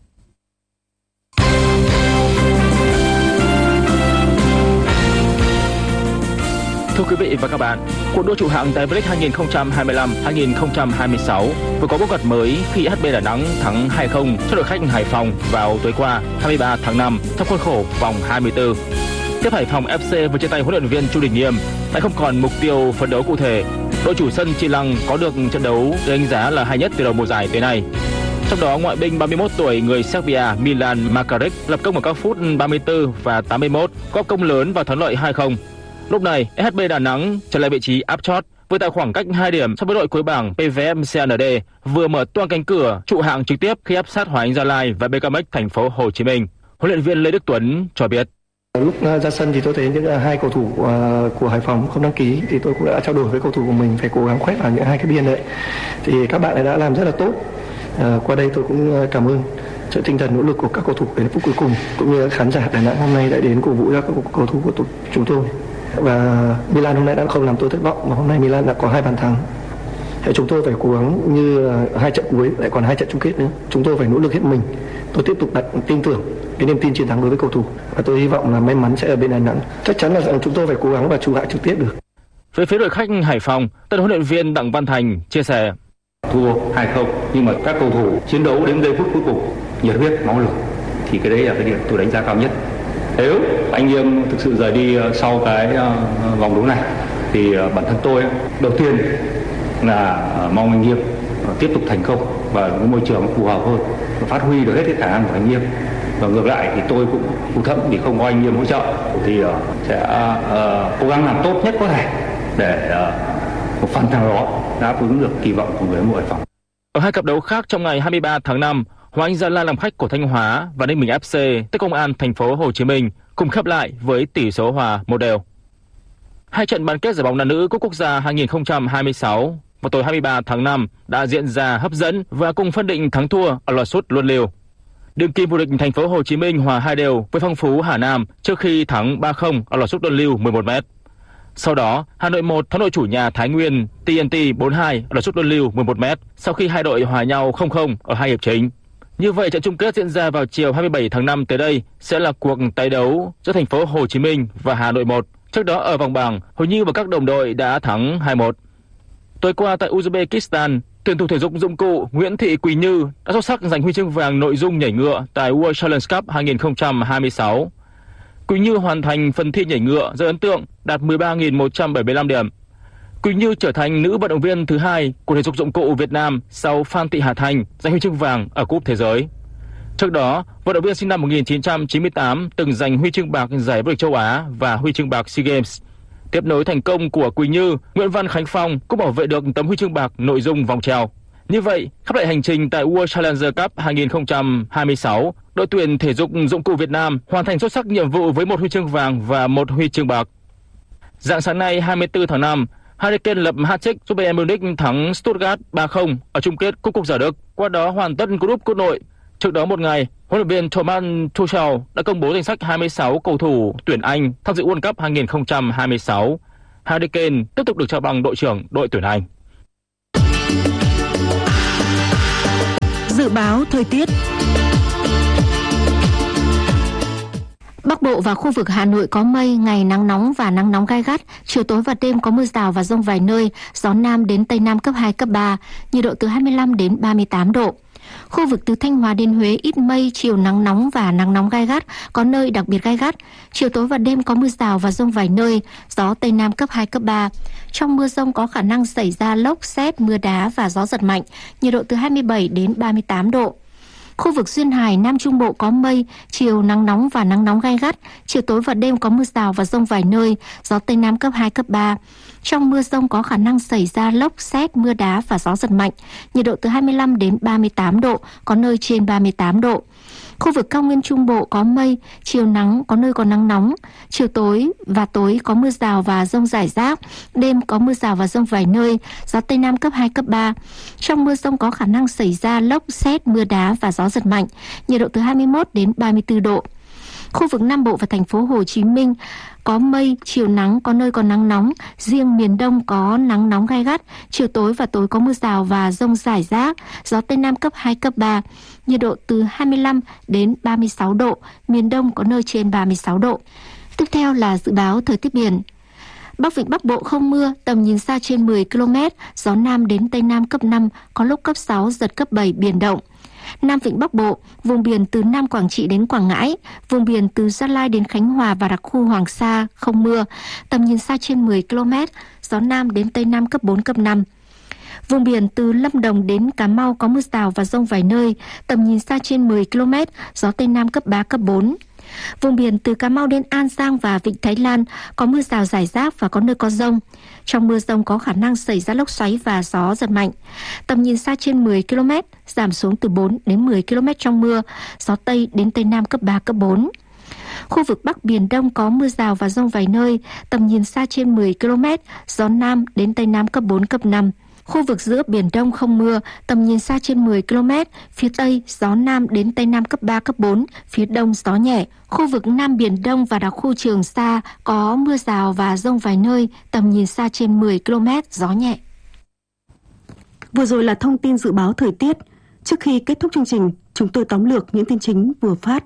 Thưa quý vị và các bạn, cuộc đua trụ hạng tại V-League hai nghìn không trăm hai mươi lăm hai nghìn không trăm hai mươi sáu vừa có bước ngoặt mới khi ét hát bê Đà Nẵng thắng hai không cho đội khách Hải Phòng vào tối qua hai mươi ba tháng năm trong khuôn khổ vòng hai mươi tư. Tiếp Hải Phòng ép xê vừa chia tay huấn luyện viên Chu Đình Nghiêm lại không còn mục tiêu phấn đấu cụ thể. Đội chủ sân Chi Lăng có được trận đấu được đánh giá là hay nhất từ đầu mùa giải tới nay. Trong đó, ngoại binh ba mươi mốt tuổi người Serbia Milan Makaric lập công ở các phút ba mươi tư và tám mươi mốt, góp công lớn vào thắng lợi hai không. Lúc này, ét hát bê Đà Nẵng trở lại vị trí áp chót với tại khoảng cách hai điểm so với đội cuối bảng pê vê ép xê en đê vừa mở toang cánh cửa trụ hạng trực tiếp khi áp sát Hoàng Anh Gia Lai và bê ca em ích Thành phố Hồ Chí Minh. Huấn luyện viên Lê Đức Tuấn cho biết. Lúc ra sân thì tôi thấy những hai cầu thủ của Hải Phòng không đăng ký thì tôi cũng đã trao đổi với cầu thủ của mình phải cố gắng khoét vào những hai cái biên đấy. Thì các bạn ấy đã làm rất là tốt. À, qua đây tôi cũng cảm ơn sự tinh thần nỗ lực của các cầu thủ đến phút cuối cùng, cũng như khán giả Đà Nẵng hôm nay đã đến cổ vũ cho các cầu thủ của chúng tôi. Và Milan hôm nay đã không làm tôi thất vọng, mà hôm nay Milan đã có hai bàn thắng. Thì chúng tôi phải cố gắng như hai trận cuối lại còn hai trận chung kết nữa. Chúng tôi phải nỗ lực hết mình. Tôi tiếp tục đặt tin tưởng cái niềm tin chiến thắng đối với cầu thủ và tôi hy vọng là may mắn sẽ ở bên Đà Nẵng. Chắc chắn là rằng chúng tôi phải cố gắng và trụ hạng trực tiếp được. Về phía đội khách Hải Phòng, tân huấn luyện viên Đặng Văn Thành chia sẻ: thua hai không nhưng mà các cầu thủ chiến đấu đến giây phút cuối cùng, nhiệt huyết, máu lửa, thì cái đấy là cái điểm tôi đánh giá cao nhất. Nếu anh Nghiêm thực sự rời đi sau cái vòng đấu này thì bản thân tôi đầu tiên là mong anh Nghiêm tiếp tục thành công và cái môi trường phù hợp hơn, phát huy được hết cái khả năng của anh Nghiêm. Và ngược lại thì tôi cũng phụ thẫn vì không có anh Nghiêm hỗ trợ thì sẽ uh, cố gắng làm tốt nhất có thể để uh, một phần nào đó đáp ứng được kỳ vọng của người hâm mộ Hải Phòng. Ở hai cặp đấu khác trong ngày hai mươi ba tháng năm, Hoàng Anh Gia Lai làm khách của Thanh Hóa và Ninh Bình ép xê tới Công an Thành phố Hồ Chí Minh cùng khép lại với tỷ số hòa một đều. Hai trận bán kết giải bóng đá nữ cúp quốc gia hai nghìn không trăm hai mươi sáu vào tối hai mươi ba tháng năm đã diễn ra hấp dẫn và cùng phân định thắng thua ở loạt sút luân lưu. Đương kim vô địch Thành phố Hồ Chí Minh hòa hai đều với Phong Phú Hà Nam trước khi thắng ba không ở loạt sút luân lưu mười một mét. Sau đó, Hà Nội một thắng đội chủ nhà Thái Nguyên tê en tê bốn hai ở loạt sút luân lưu mười một mét sau khi hai đội hòa nhau không không ở hai hiệp chính. Như vậy, trận chung kết diễn ra vào chiều hai mươi bảy tháng năm tới đây sẽ là cuộc tái đấu giữa Thành phố Hồ Chí Minh và Hà Nội một. Trước đó ở vòng bảng, Hồ Như và các đồng đội đã thắng hai một. Tối qua tại Uzbekistan, tuyển thủ thể dục dụng cụ Nguyễn Thị Quỳ Như đã xuất sắc giành huy chương vàng nội dung nhảy ngựa tại World Challenge Cup hai nghìn không trăm hai mươi sáu. Quỳ Như hoàn thành phần thi nhảy ngựa rất ấn tượng, đạt mười ba nghìn một trăm bảy mươi lăm điểm. Quỳ Như trở thành nữ vận động viên thứ hai của thể dục dụng cụ Việt Nam sau Phan Thị Hà Thanh giành huy chương vàng ở Cúp Thế giới. Trước đó, vận động viên sinh năm một nghìn chín trăm chín mươi tám từng giành huy chương bạc giải vô địch châu Á và huy chương bạc SEA Games. Tiếp nối thành công của Quỳ Như, Nguyễn Văn Khánh Phong cũng bảo vệ được tấm huy chương bạc nội dung vòng treo. Như vậy, khép lại hành trình tại World Challenger Cup hai không hai sáu, đội tuyển thể dục dụng cụ Việt Nam hoàn thành xuất sắc nhiệm vụ với một huy chương vàng và một huy chương bạc. Rạng sáng nay hai mươi tư tháng năm, Harry Kane lập hat-trick giúp Bayern Munich thắng Stuttgart ba không ở chung kết Cúp Quốc gia Đức, qua đó hoàn tất group cốt nội. Trước đó một ngày, huấn luyện viên Thomas Tuchel đã công bố danh sách hai mươi sáu cầu thủ tuyển Anh tham dự World Cup hai không hai sáu. Harry Kane tiếp tục được trao bằng đội trưởng đội tuyển Anh. Dự báo thời tiết. Bắc Bộ và khu vực Hà Nội có mây, ngày nắng nóng và nắng nóng gai gắt, chiều tối và đêm có mưa rào và dông vài nơi, gió Nam đến Tây Nam cấp hai, cấp ba, nhiệt độ từ hai mươi lăm đến ba mươi tám độ. Khu vực từ Thanh Hóa đến Huế ít mây, chiều nắng nóng và nắng nóng gai gắt, có nơi đặc biệt gai gắt. Chiều tối và đêm có mưa rào và dông vài nơi, gió Tây Nam cấp hai, cấp ba. Trong mưa dông có khả năng xảy ra lốc, sét, mưa đá và gió giật mạnh, nhiệt độ từ hai mươi bảy đến ba mươi tám độ. Khu vực duyên hải Nam Trung Bộ có mây, chiều nắng nóng và nắng nóng gai gắt, chiều tối và đêm có mưa rào và dông vài nơi, gió Tây Nam cấp hai, cấp ba. Trong mưa dông có khả năng xảy ra lốc, sét, mưa đá và gió giật mạnh, nhiệt độ từ hai mươi lăm đến ba mươi tám độ, có nơi trên ba mươi tám độ. Khu vực cao nguyên Trung Bộ có mây, chiều nắng, có nơi có nắng nóng, chiều tối và tối có mưa rào và dông rải rác, đêm có mưa rào và dông vài nơi, gió Tây Nam cấp hai, cấp ba. Trong mưa dông có khả năng xảy ra lốc, sét, mưa đá và gió giật mạnh, nhiệt độ từ hai mươi mốt đến ba mươi tư độ. Khu vực Nam Bộ và thành phố Hồ Chí Minh có mây, chiều nắng, có nơi có nắng nóng, riêng miền Đông có nắng nóng gai gắt, chiều tối và tối có mưa rào và dông rải rác, gió Tây Nam cấp hai, cấp ba, nhiệt độ từ hai mươi lăm đến ba mươi sáu độ, miền Đông có nơi trên ba mươi sáu độ. Tiếp theo là dự báo thời tiết biển. Bắc Vịnh Bắc Bộ không mưa, tầm nhìn xa trên mười ki lô mét, gió Nam đến Tây Nam cấp năm, có lúc cấp sáu, giật cấp bảy, biển động. Nam Vịnh Bắc Bộ, vùng biển từ Nam Quảng Trị đến Quảng Ngãi, vùng biển từ Gia Lai đến Khánh Hòa và đặc khu Hoàng Sa không mưa, tầm nhìn xa trên mười ki lô mét, gió Nam đến Tây Nam cấp bốn, cấp năm. Vùng biển từ Lâm Đồng đến Cà Mau có mưa rào và dông vài nơi, tầm nhìn xa trên mười ki lô mét, gió Tây Nam cấp ba, cấp bốn. Vùng biển từ Cà Mau đến An Giang và Vịnh Thái Lan có mưa rào rải rác và có nơi có dông. Trong mưa dông có khả năng xảy ra lốc xoáy và gió giật mạnh. Tầm nhìn xa trên mười ki lô mét, giảm xuống từ bốn đến mười ki lô mét trong mưa, gió Tây đến Tây Nam cấp ba, cấp bốn. Khu vực Bắc Biển Đông có mưa rào và dông vài nơi, tầm nhìn xa trên mười ki lô mét, gió Nam đến Tây Nam cấp bốn, cấp năm. Khu vực giữa Biển Đông không mưa, tầm nhìn xa trên mười ki lô mét, phía Tây gió Nam đến Tây Nam cấp ba, cấp bốn, phía Đông gió nhẹ. Khu vực Nam Biển Đông và đặc khu Trường Sa có mưa rào và dông vài nơi, tầm nhìn xa trên mười ki lô mét, gió nhẹ. Vừa rồi là thông tin dự báo thời tiết. Trước khi kết thúc chương trình, chúng tôi tóm lược những tin chính vừa phát.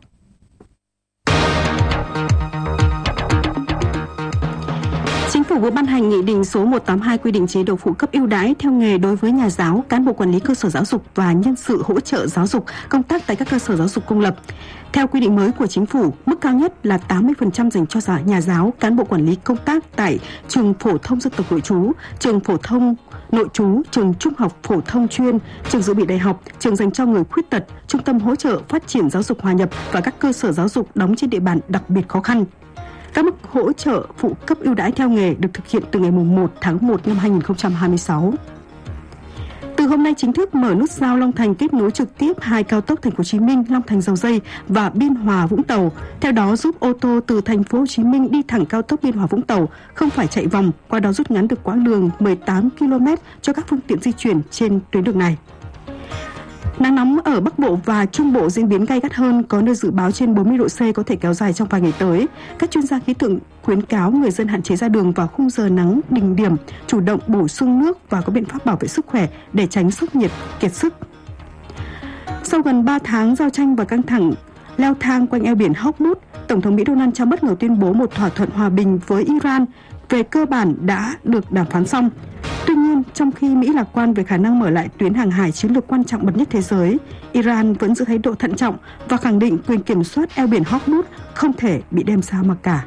Chính phủ vừa ban hành Nghị định số một trăm tám mươi hai quy định chế độ phụ cấp ưu đãi theo nghề đối với nhà giáo, cán bộ quản lý cơ sở giáo dục và nhân sự hỗ trợ giáo dục công tác tại các cơ sở giáo dục công lập. Theo quy định mới của Chính phủ, mức cao nhất là tám mươi phần trăm dành cho nhà giáo, cán bộ quản lý công tác tại trường phổ thông dân tộc nội trú, trường phổ thông nội trú, trường trung học phổ thông chuyên, trường dự bị đại học, trường dành cho người khuyết tật, trung tâm hỗ trợ phát triển giáo dục hòa nhập và các cơ sở giáo dục đóng trên địa bàn đặc biệt khó khăn. Các mức hỗ trợ phụ cấp ưu đãi theo nghề được thực hiện từ ngày mùng một tháng một năm hai nghìn không trăm hai mươi sáu. Từ hôm nay chính thức mở nút giao Long Thành kết nối trực tiếp hai cao tốc Thành phố Hồ Chí Minh, Long Thành Dầu Giây và Biên Hòa Vũng Tàu. Theo đó giúp ô tô từ Thành phố Hồ Chí Minh đi thẳng cao tốc Biên Hòa Vũng Tàu không phải chạy vòng, qua đó rút ngắn được quãng đường mười tám ki lô mét cho các phương tiện di chuyển trên tuyến đường này. Nắng nóng ở Bắc Bộ và Trung Bộ diễn biến gay gắt hơn, có nơi dự báo trên bốn mươi độ C có thể kéo dài trong vài ngày tới. Các chuyên gia khí tượng khuyến cáo người dân hạn chế ra đường vào khung giờ nắng đỉnh điểm, chủ động bổ sung nước và có biện pháp bảo vệ sức khỏe để tránh sốc nhiệt, kiệt sức. Sau gần ba tháng giao tranh và căng thẳng leo thang quanh eo biển Hormuz, Tổng thống Mỹ Donald Trump bất ngờ tuyên bố một thỏa thuận hòa bình với Iran về cơ bản đã được đàm phán xong. Tuy nhiên, trong khi Mỹ lạc quan về khả năng mở lại tuyến hàng hải chiến lược quan trọng bậc nhất thế giới, Iran vẫn giữ thái độ thận trọng và khẳng định quyền kiểm soát eo biển Hormuz không thể bị đem ra mặc cả.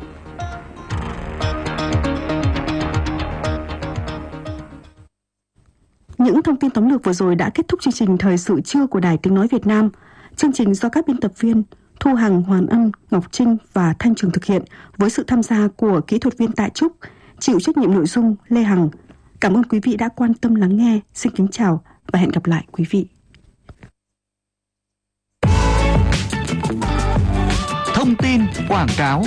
Những thông tin tóm lược vừa rồi đã kết thúc chương trình Thời sự trưa của Đài Tiếng Nói Việt Nam. Chương trình do các biên tập viên Thu Hằng, Hoàn Ân, Ngọc Trinh và Thanh Trường thực hiện với sự tham gia của kỹ thuật viên Tạ Trúc, chịu trách nhiệm nội dung Lê Hằng. Cảm ơn quý vị đã quan tâm lắng nghe. Xin kính chào và hẹn gặp lại quý vị. Thông tin quảng cáo.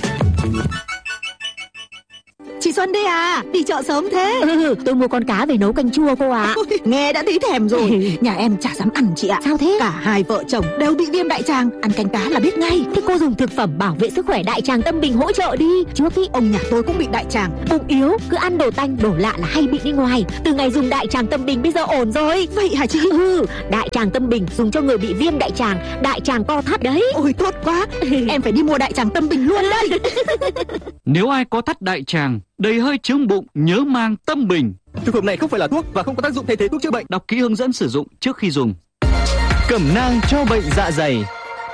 Chị Xuân đây à, đi chợ sớm thế. Ừ, tôi mua con cá về nấu canh chua cô ạ. Ôi, nghe đã thấy thèm rồi. Nhà em chả dám ăn chị ạ. Sao thế? Cả hai vợ chồng đều bị viêm đại tràng, ăn canh cá là biết ngay. Thế cô dùng thực phẩm bảo vệ sức khỏe đại tràng Tâm Bình hỗ trợ đi. Trước ý, ông nhà tôi cũng bị đại tràng. Bụng yếu, cứ ăn đồ tanh, đồ lạ là hay bị đi ngoài. Từ ngày dùng đại tràng Tâm Bình bây giờ ổn rồi. Vậy hả chị? Ừ, đại tràng Tâm Bình dùng cho người bị viêm đại tràng, đại tràng co thắt đấy. Ôi tốt quá, em phải đi mua đại tràng Tâm Bình luôn đây. Nếu ai có thắt đại tràng, đầy hơi chướng bụng, nhớ mang Tâm Bình. Thực phẩm này không phải là thuốc và không có tác dụng thay thế thuốc chữa bệnh. Đọc kỹ hướng dẫn sử dụng trước khi dùng. Cẩm nang cho bệnh dạ dày.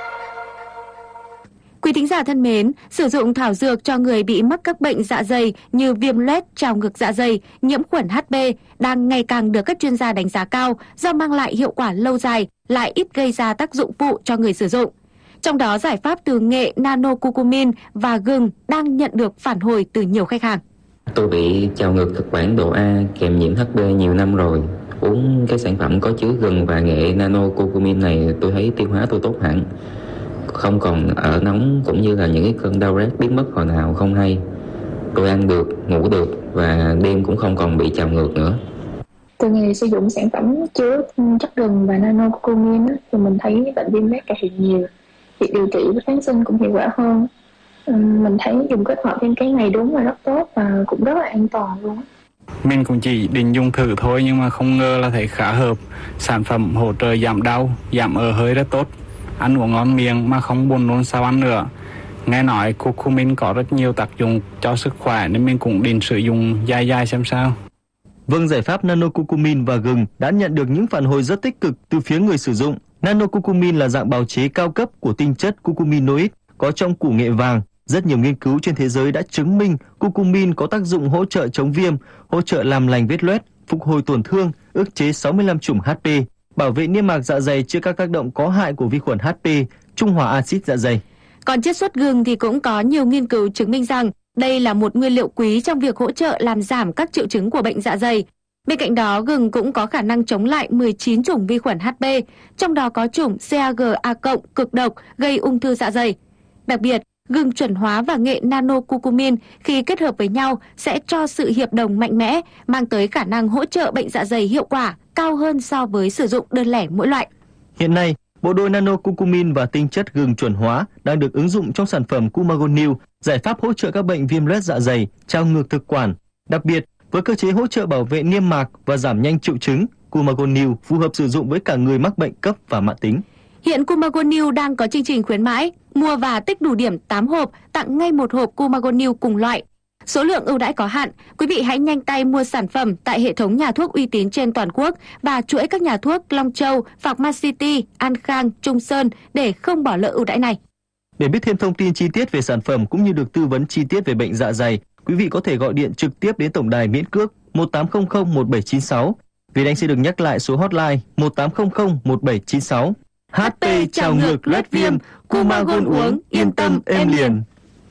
Quý thính giả thân mến, sử dụng thảo dược cho người bị mắc các bệnh dạ dày như viêm loét, trào ngược dạ dày, nhiễm khuẩn hát pê đang ngày càng được các chuyên gia đánh giá cao do mang lại hiệu quả lâu dài, lại ít gây ra tác dụng phụ cho người sử dụng. Trong đó, giải pháp từ nghệ nano-curcumin và gừng đang nhận được phản hồi từ nhiều khách hàng. Tôi bị trào ngược thực quản độ A kèm nhiễm hát pê nhiều năm rồi. Uống cái sản phẩm có chứa gừng và nghệ nano-curcumin này tôi thấy tiêu hóa tôi tốt hẳn. Không còn ở nóng cũng như là những cái cơn đau rát biến mất hồi nào không hay. Tôi ăn được, ngủ được và đêm cũng không còn bị trào ngược nữa. Từ ngày sử dụng sản phẩm chứa chất gừng và nano-curcumin thì mình thấy bệnh viêm loét cải thiện nhiều. Việc điều trị với kháng sinh cũng hiệu quả hơn. Mình thấy dùng kết hợp với cái này đúng là rất tốt và cũng rất là an toàn luôn. Mình cũng chỉ định dùng thử thôi nhưng mà không ngờ là thấy khá hợp. Sản phẩm hỗ trợ giảm đau, giảm ợ hơi rất tốt. Ăn uống ngon miệng mà không buồn nôn sau ăn nữa. Nghe nói curcumin có rất nhiều tác dụng cho sức khỏe nên mình cũng định sử dụng dài dài xem sao. Vâng, giải pháp nano-curcumin và gừng đã nhận được những phản hồi rất tích cực từ phía người sử dụng. Nano-curcumin là dạng bào chế cao cấp của tinh chất curcuminoid có trong củ nghệ vàng. Rất nhiều nghiên cứu trên thế giới đã chứng minh curcumin có tác dụng hỗ trợ chống viêm, hỗ trợ làm lành vết loét, phục hồi tổn thương, ức chế sáu mươi lăm chủng hát pê, bảo vệ niêm mạc dạ dày trước các tác động có hại của vi khuẩn hát pê, trung hòa axit dạ dày. Còn chiết xuất gừng thì cũng có nhiều nghiên cứu chứng minh rằng đây là một nguyên liệu quý trong việc hỗ trợ làm giảm các triệu chứng của bệnh dạ dày. Bên cạnh đó, gừng cũng có khả năng chống lại mười chín chủng vi khuẩn hát pê, trong đó có chủng xê a giê a cộng cực độc gây ung thư dạ dày. Đặc biệt, gừng chuẩn hóa và nghệ nano-curcumin khi kết hợp với nhau sẽ cho sự hiệp đồng mạnh mẽ, mang tới khả năng hỗ trợ bệnh dạ dày hiệu quả cao hơn so với sử dụng đơn lẻ mỗi loại. Hiện nay, bộ đôi nano-curcumin và tinh chất gừng chuẩn hóa đang được ứng dụng trong sản phẩm Cumagonil, giải pháp hỗ trợ các bệnh viêm loét dạ dày, trào ngược thực quản. Đặc biệt, với cơ chế hỗ trợ bảo vệ niêm mạc và giảm nhanh triệu chứng, Cumagonil phù hợp sử dụng với cả người mắc bệnh cấp và mãn tính. Hiện Cumagonil đang có chương trình khuyến mãi, mua và tích đủ điểm tám hộp, tặng ngay một hộp Cumagonil cùng loại. Số lượng ưu đãi có hạn, quý vị hãy nhanh tay mua sản phẩm tại hệ thống nhà thuốc uy tín trên toàn quốc và chuỗi các nhà thuốc Long Châu, Pharmacity, An Khang, Trung Sơn để không bỏ lỡ ưu đãi này. Để biết thêm thông tin chi tiết về sản phẩm cũng như được tư vấn chi tiết về bệnh dạ dày, quý vị có thể gọi điện trực tiếp đến tổng đài miễn cước một tám không không một bảy chín sáu. Việt Anh sẽ được nhắc lại số hotline một tám không không một bảy chín sáu. hát pê trào ngược loét viêm, Cumagon uống yên tâm êm liền.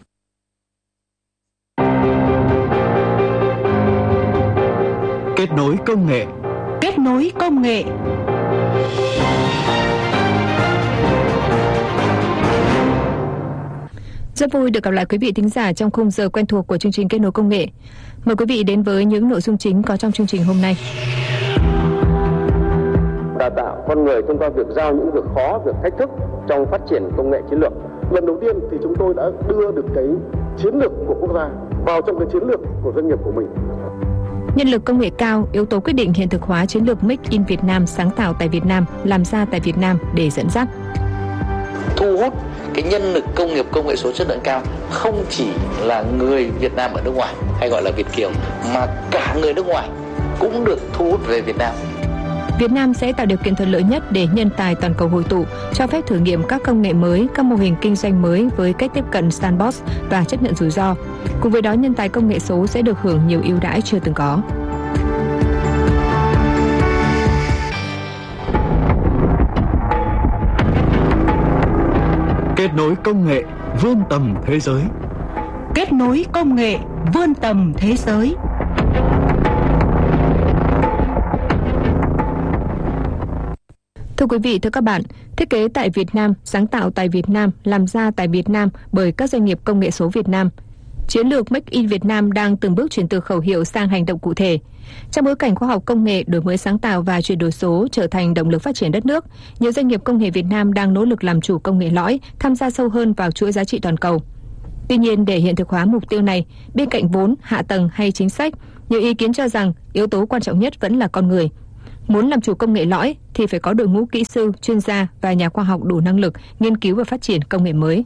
Kết nối công nghệ. Kết nối công nghệ. Rất vui được gặp lại quý vị thính giả trong khung giờ quen thuộc của chương trình Kết nối công nghệ. Mời quý vị đến với những nội dung chính có trong chương trình hôm nay. Đào tạo con người thông qua việc giao những việc khó, việc thách thức trong phát triển công nghệ chiến lược. Lần đầu tiên thì chúng tôi đã đưa được cái chiến lược của quốc gia vào trong cái chiến lược của doanh nghiệp của mình. Nhân lực công nghệ cao, yếu tố quyết định hiện thực hóa chiến lược Make in Việt Nam, sáng tạo tại Việt Nam, làm ra tại Việt Nam để dẫn dắt. Thu hút cái nhân lực công nghiệp công nghệ số chất lượng cao không chỉ là người Việt Nam ở nước ngoài hay gọi là Việt kiều, mà cả người nước ngoài cũng được thu hút về Việt Nam. Việt Nam sẽ tạo điều kiện thuận lợi nhất để nhân tài toàn cầu hội tụ, cho phép thử nghiệm các công nghệ mới, các mô hình kinh doanh mới với cách tiếp cận sandbox và chấp nhận rủi ro. Cùng với đó, nhân tài công nghệ số sẽ được hưởng nhiều ưu đãi chưa từng có. Kết nối công nghệ vươn tầm thế giới. Kết nối công nghệ vươn tầm thế giới. Thưa quý vị, thưa các bạn, thiết kế tại Việt Nam, sáng tạo tại Việt Nam, làm ra tại Việt Nam bởi các doanh nghiệp công nghệ số Việt Nam. Chiến lược Make in Việt Nam đang từng bước chuyển từ khẩu hiệu sang hành động cụ thể. Trong bối cảnh khoa học công nghệ, đổi mới sáng tạo và chuyển đổi số trở thành động lực phát triển đất nước, nhiều doanh nghiệp công nghệ Việt Nam đang nỗ lực làm chủ công nghệ lõi, tham gia sâu hơn vào chuỗi giá trị toàn cầu. Tuy nhiên, để hiện thực hóa mục tiêu này, bên cạnh vốn, hạ tầng hay chính sách, nhiều ý kiến cho rằng yếu tố quan trọng nhất vẫn là con người. Muốn làm chủ công nghệ lõi thì phải có đội ngũ kỹ sư, chuyên gia và nhà khoa học đủ năng lực nghiên cứu và phát triển công nghệ mới.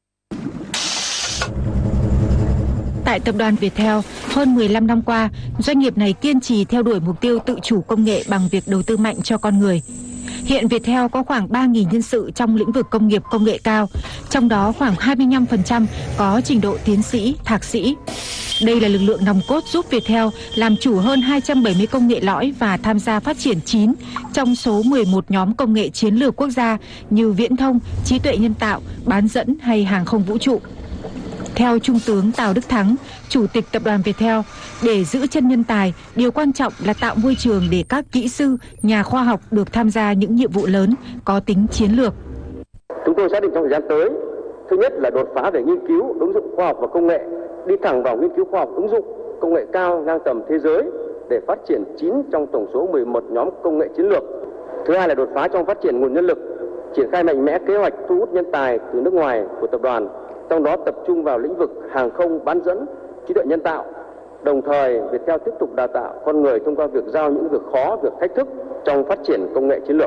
Tại tập đoàn Viettel, hơn mười lăm năm qua, doanh nghiệp này kiên trì theo đuổi mục tiêu tự chủ công nghệ bằng việc đầu tư mạnh cho con người. Hiện Viettel có khoảng ba nghìn nhân sự trong lĩnh vực công nghiệp công nghệ cao, trong đó khoảng hai mươi lăm phần trăm có trình độ tiến sĩ, thạc sĩ. Đây là lực lượng nòng cốt giúp Viettel làm chủ hơn hai trăm bảy mươi công nghệ lõi và tham gia phát triển chín trong số mười một nhóm công nghệ chiến lược quốc gia như viễn thông, trí tuệ nhân tạo, bán dẫn hay hàng không vũ trụ. Theo Trung tướng Tào Đức Thắng, Chủ tịch Tập đoàn Viettel, để giữ chân nhân tài, điều quan trọng là tạo môi trường để các kỹ sư, nhà khoa học được tham gia những nhiệm vụ lớn, có tính chiến lược. Chúng tôi xác định trong thời gian tới, thứ nhất là đột phá về nghiên cứu, ứng dụng khoa học và công nghệ, đi thẳng vào nghiên cứu khoa học ứng dụng công nghệ cao ngang tầm thế giới để phát triển chín trong tổng số mười một nhóm công nghệ chiến lược. Thứ hai là đột phá trong phát triển nguồn nhân lực, triển khai mạnh mẽ kế hoạch thu hút nhân tài từ nước ngoài của tập đoàn, trong đó tập trung vào lĩnh vực hàng không, bán dẫn, trí tuệ nhân tạo. Đồng thời, Viettel tiếp tục đào tạo con người thông qua việc giao những việc khó, việc thách thức trong phát triển công nghệ chiến lược.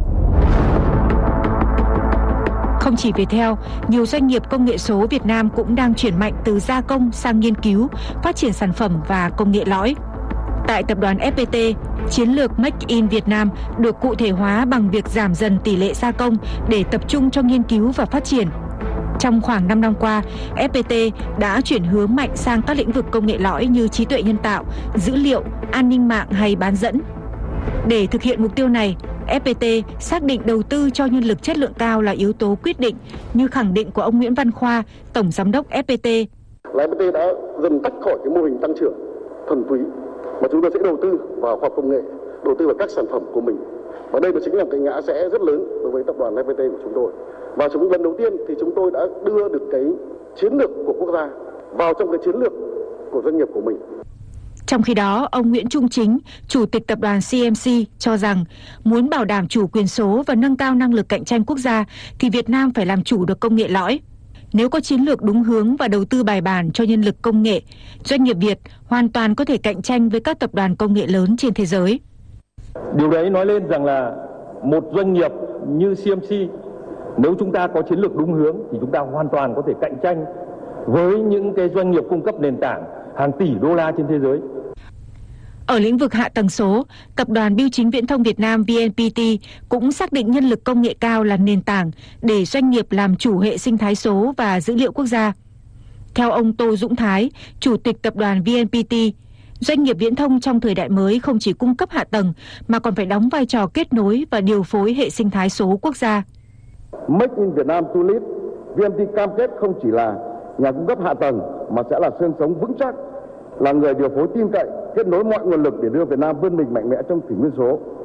Không chỉ Viettel, nhiều doanh nghiệp công nghệ số Việt Nam cũng đang chuyển mạnh từ gia công sang nghiên cứu, phát triển sản phẩm và công nghệ lõi. Tại tập đoàn ép pê tê, chiến lược Make in Việt Nam được cụ thể hóa bằng việc giảm dần tỷ lệ gia công để tập trung cho nghiên cứu và phát triển. Trong khoảng năm năm qua, ép pê tê đã chuyển hướng mạnh sang các lĩnh vực công nghệ lõi như trí tuệ nhân tạo, dữ liệu, an ninh mạng hay bán dẫn. Để thực hiện mục tiêu này, ép pê tê xác định đầu tư cho nhân lực chất lượng cao là yếu tố quyết định, như khẳng định của ông Nguyễn Văn Khoa, Tổng Giám đốc ép pê tê. ép pê tê đã dần tách khỏi cái mô hình tăng trưởng thuần túy, mà chúng tôi sẽ đầu tư vào khoa học công nghệ, đầu tư vào các sản phẩm của mình. Và đây chính là cái ngã rẽ rất lớn đối với tập đoàn ép pê tê của chúng tôi. Và chúng lần đầu tiên thì chúng tôi đã đưa được cái chiến lược của quốc gia vào trong cái chiến lược của doanh nghiệp của mình. Trong khi đó, ông Nguyễn Trung Chính, Chủ tịch Tập đoàn xê em xê cho rằng muốn bảo đảm chủ quyền số và nâng cao năng lực cạnh tranh quốc gia thì Việt Nam phải làm chủ được công nghệ lõi. Nếu có chiến lược đúng hướng và đầu tư bài bản cho nhân lực công nghệ, doanh nghiệp Việt hoàn toàn có thể cạnh tranh với các tập đoàn công nghệ lớn trên thế giới. Điều đấy nói lên rằng là một doanh nghiệp như xê em xê, nếu chúng ta có chiến lược đúng hướng thì chúng ta hoàn toàn có thể cạnh tranh với những cái doanh nghiệp cung cấp nền tảng hàng tỷ đô la trên thế giới. Ở lĩnh vực hạ tầng số, Tập đoàn Bưu chính Viễn thông Việt Nam vê en pê tê cũng xác định nhân lực công nghệ cao là nền tảng để doanh nghiệp làm chủ hệ sinh thái số và dữ liệu quốc gia. Theo ông Tô Dũng Thái, Chủ tịch Tập đoàn vê en pê tê, doanh nghiệp viễn thông trong thời đại mới không chỉ cung cấp hạ tầng mà còn phải đóng vai trò kết nối và điều phối hệ sinh thái số quốc gia. Make in Việt Nam to lead, vê en pê cam kết không chỉ là nhà cung cấp hạ tầng mà sẽ là xương sống vững chắc, là người điều phối tin cậy, kết nối mọi nguồn lực để đưa Việt Nam vươn mình mạnh mẽ trong kỷ nguyên số.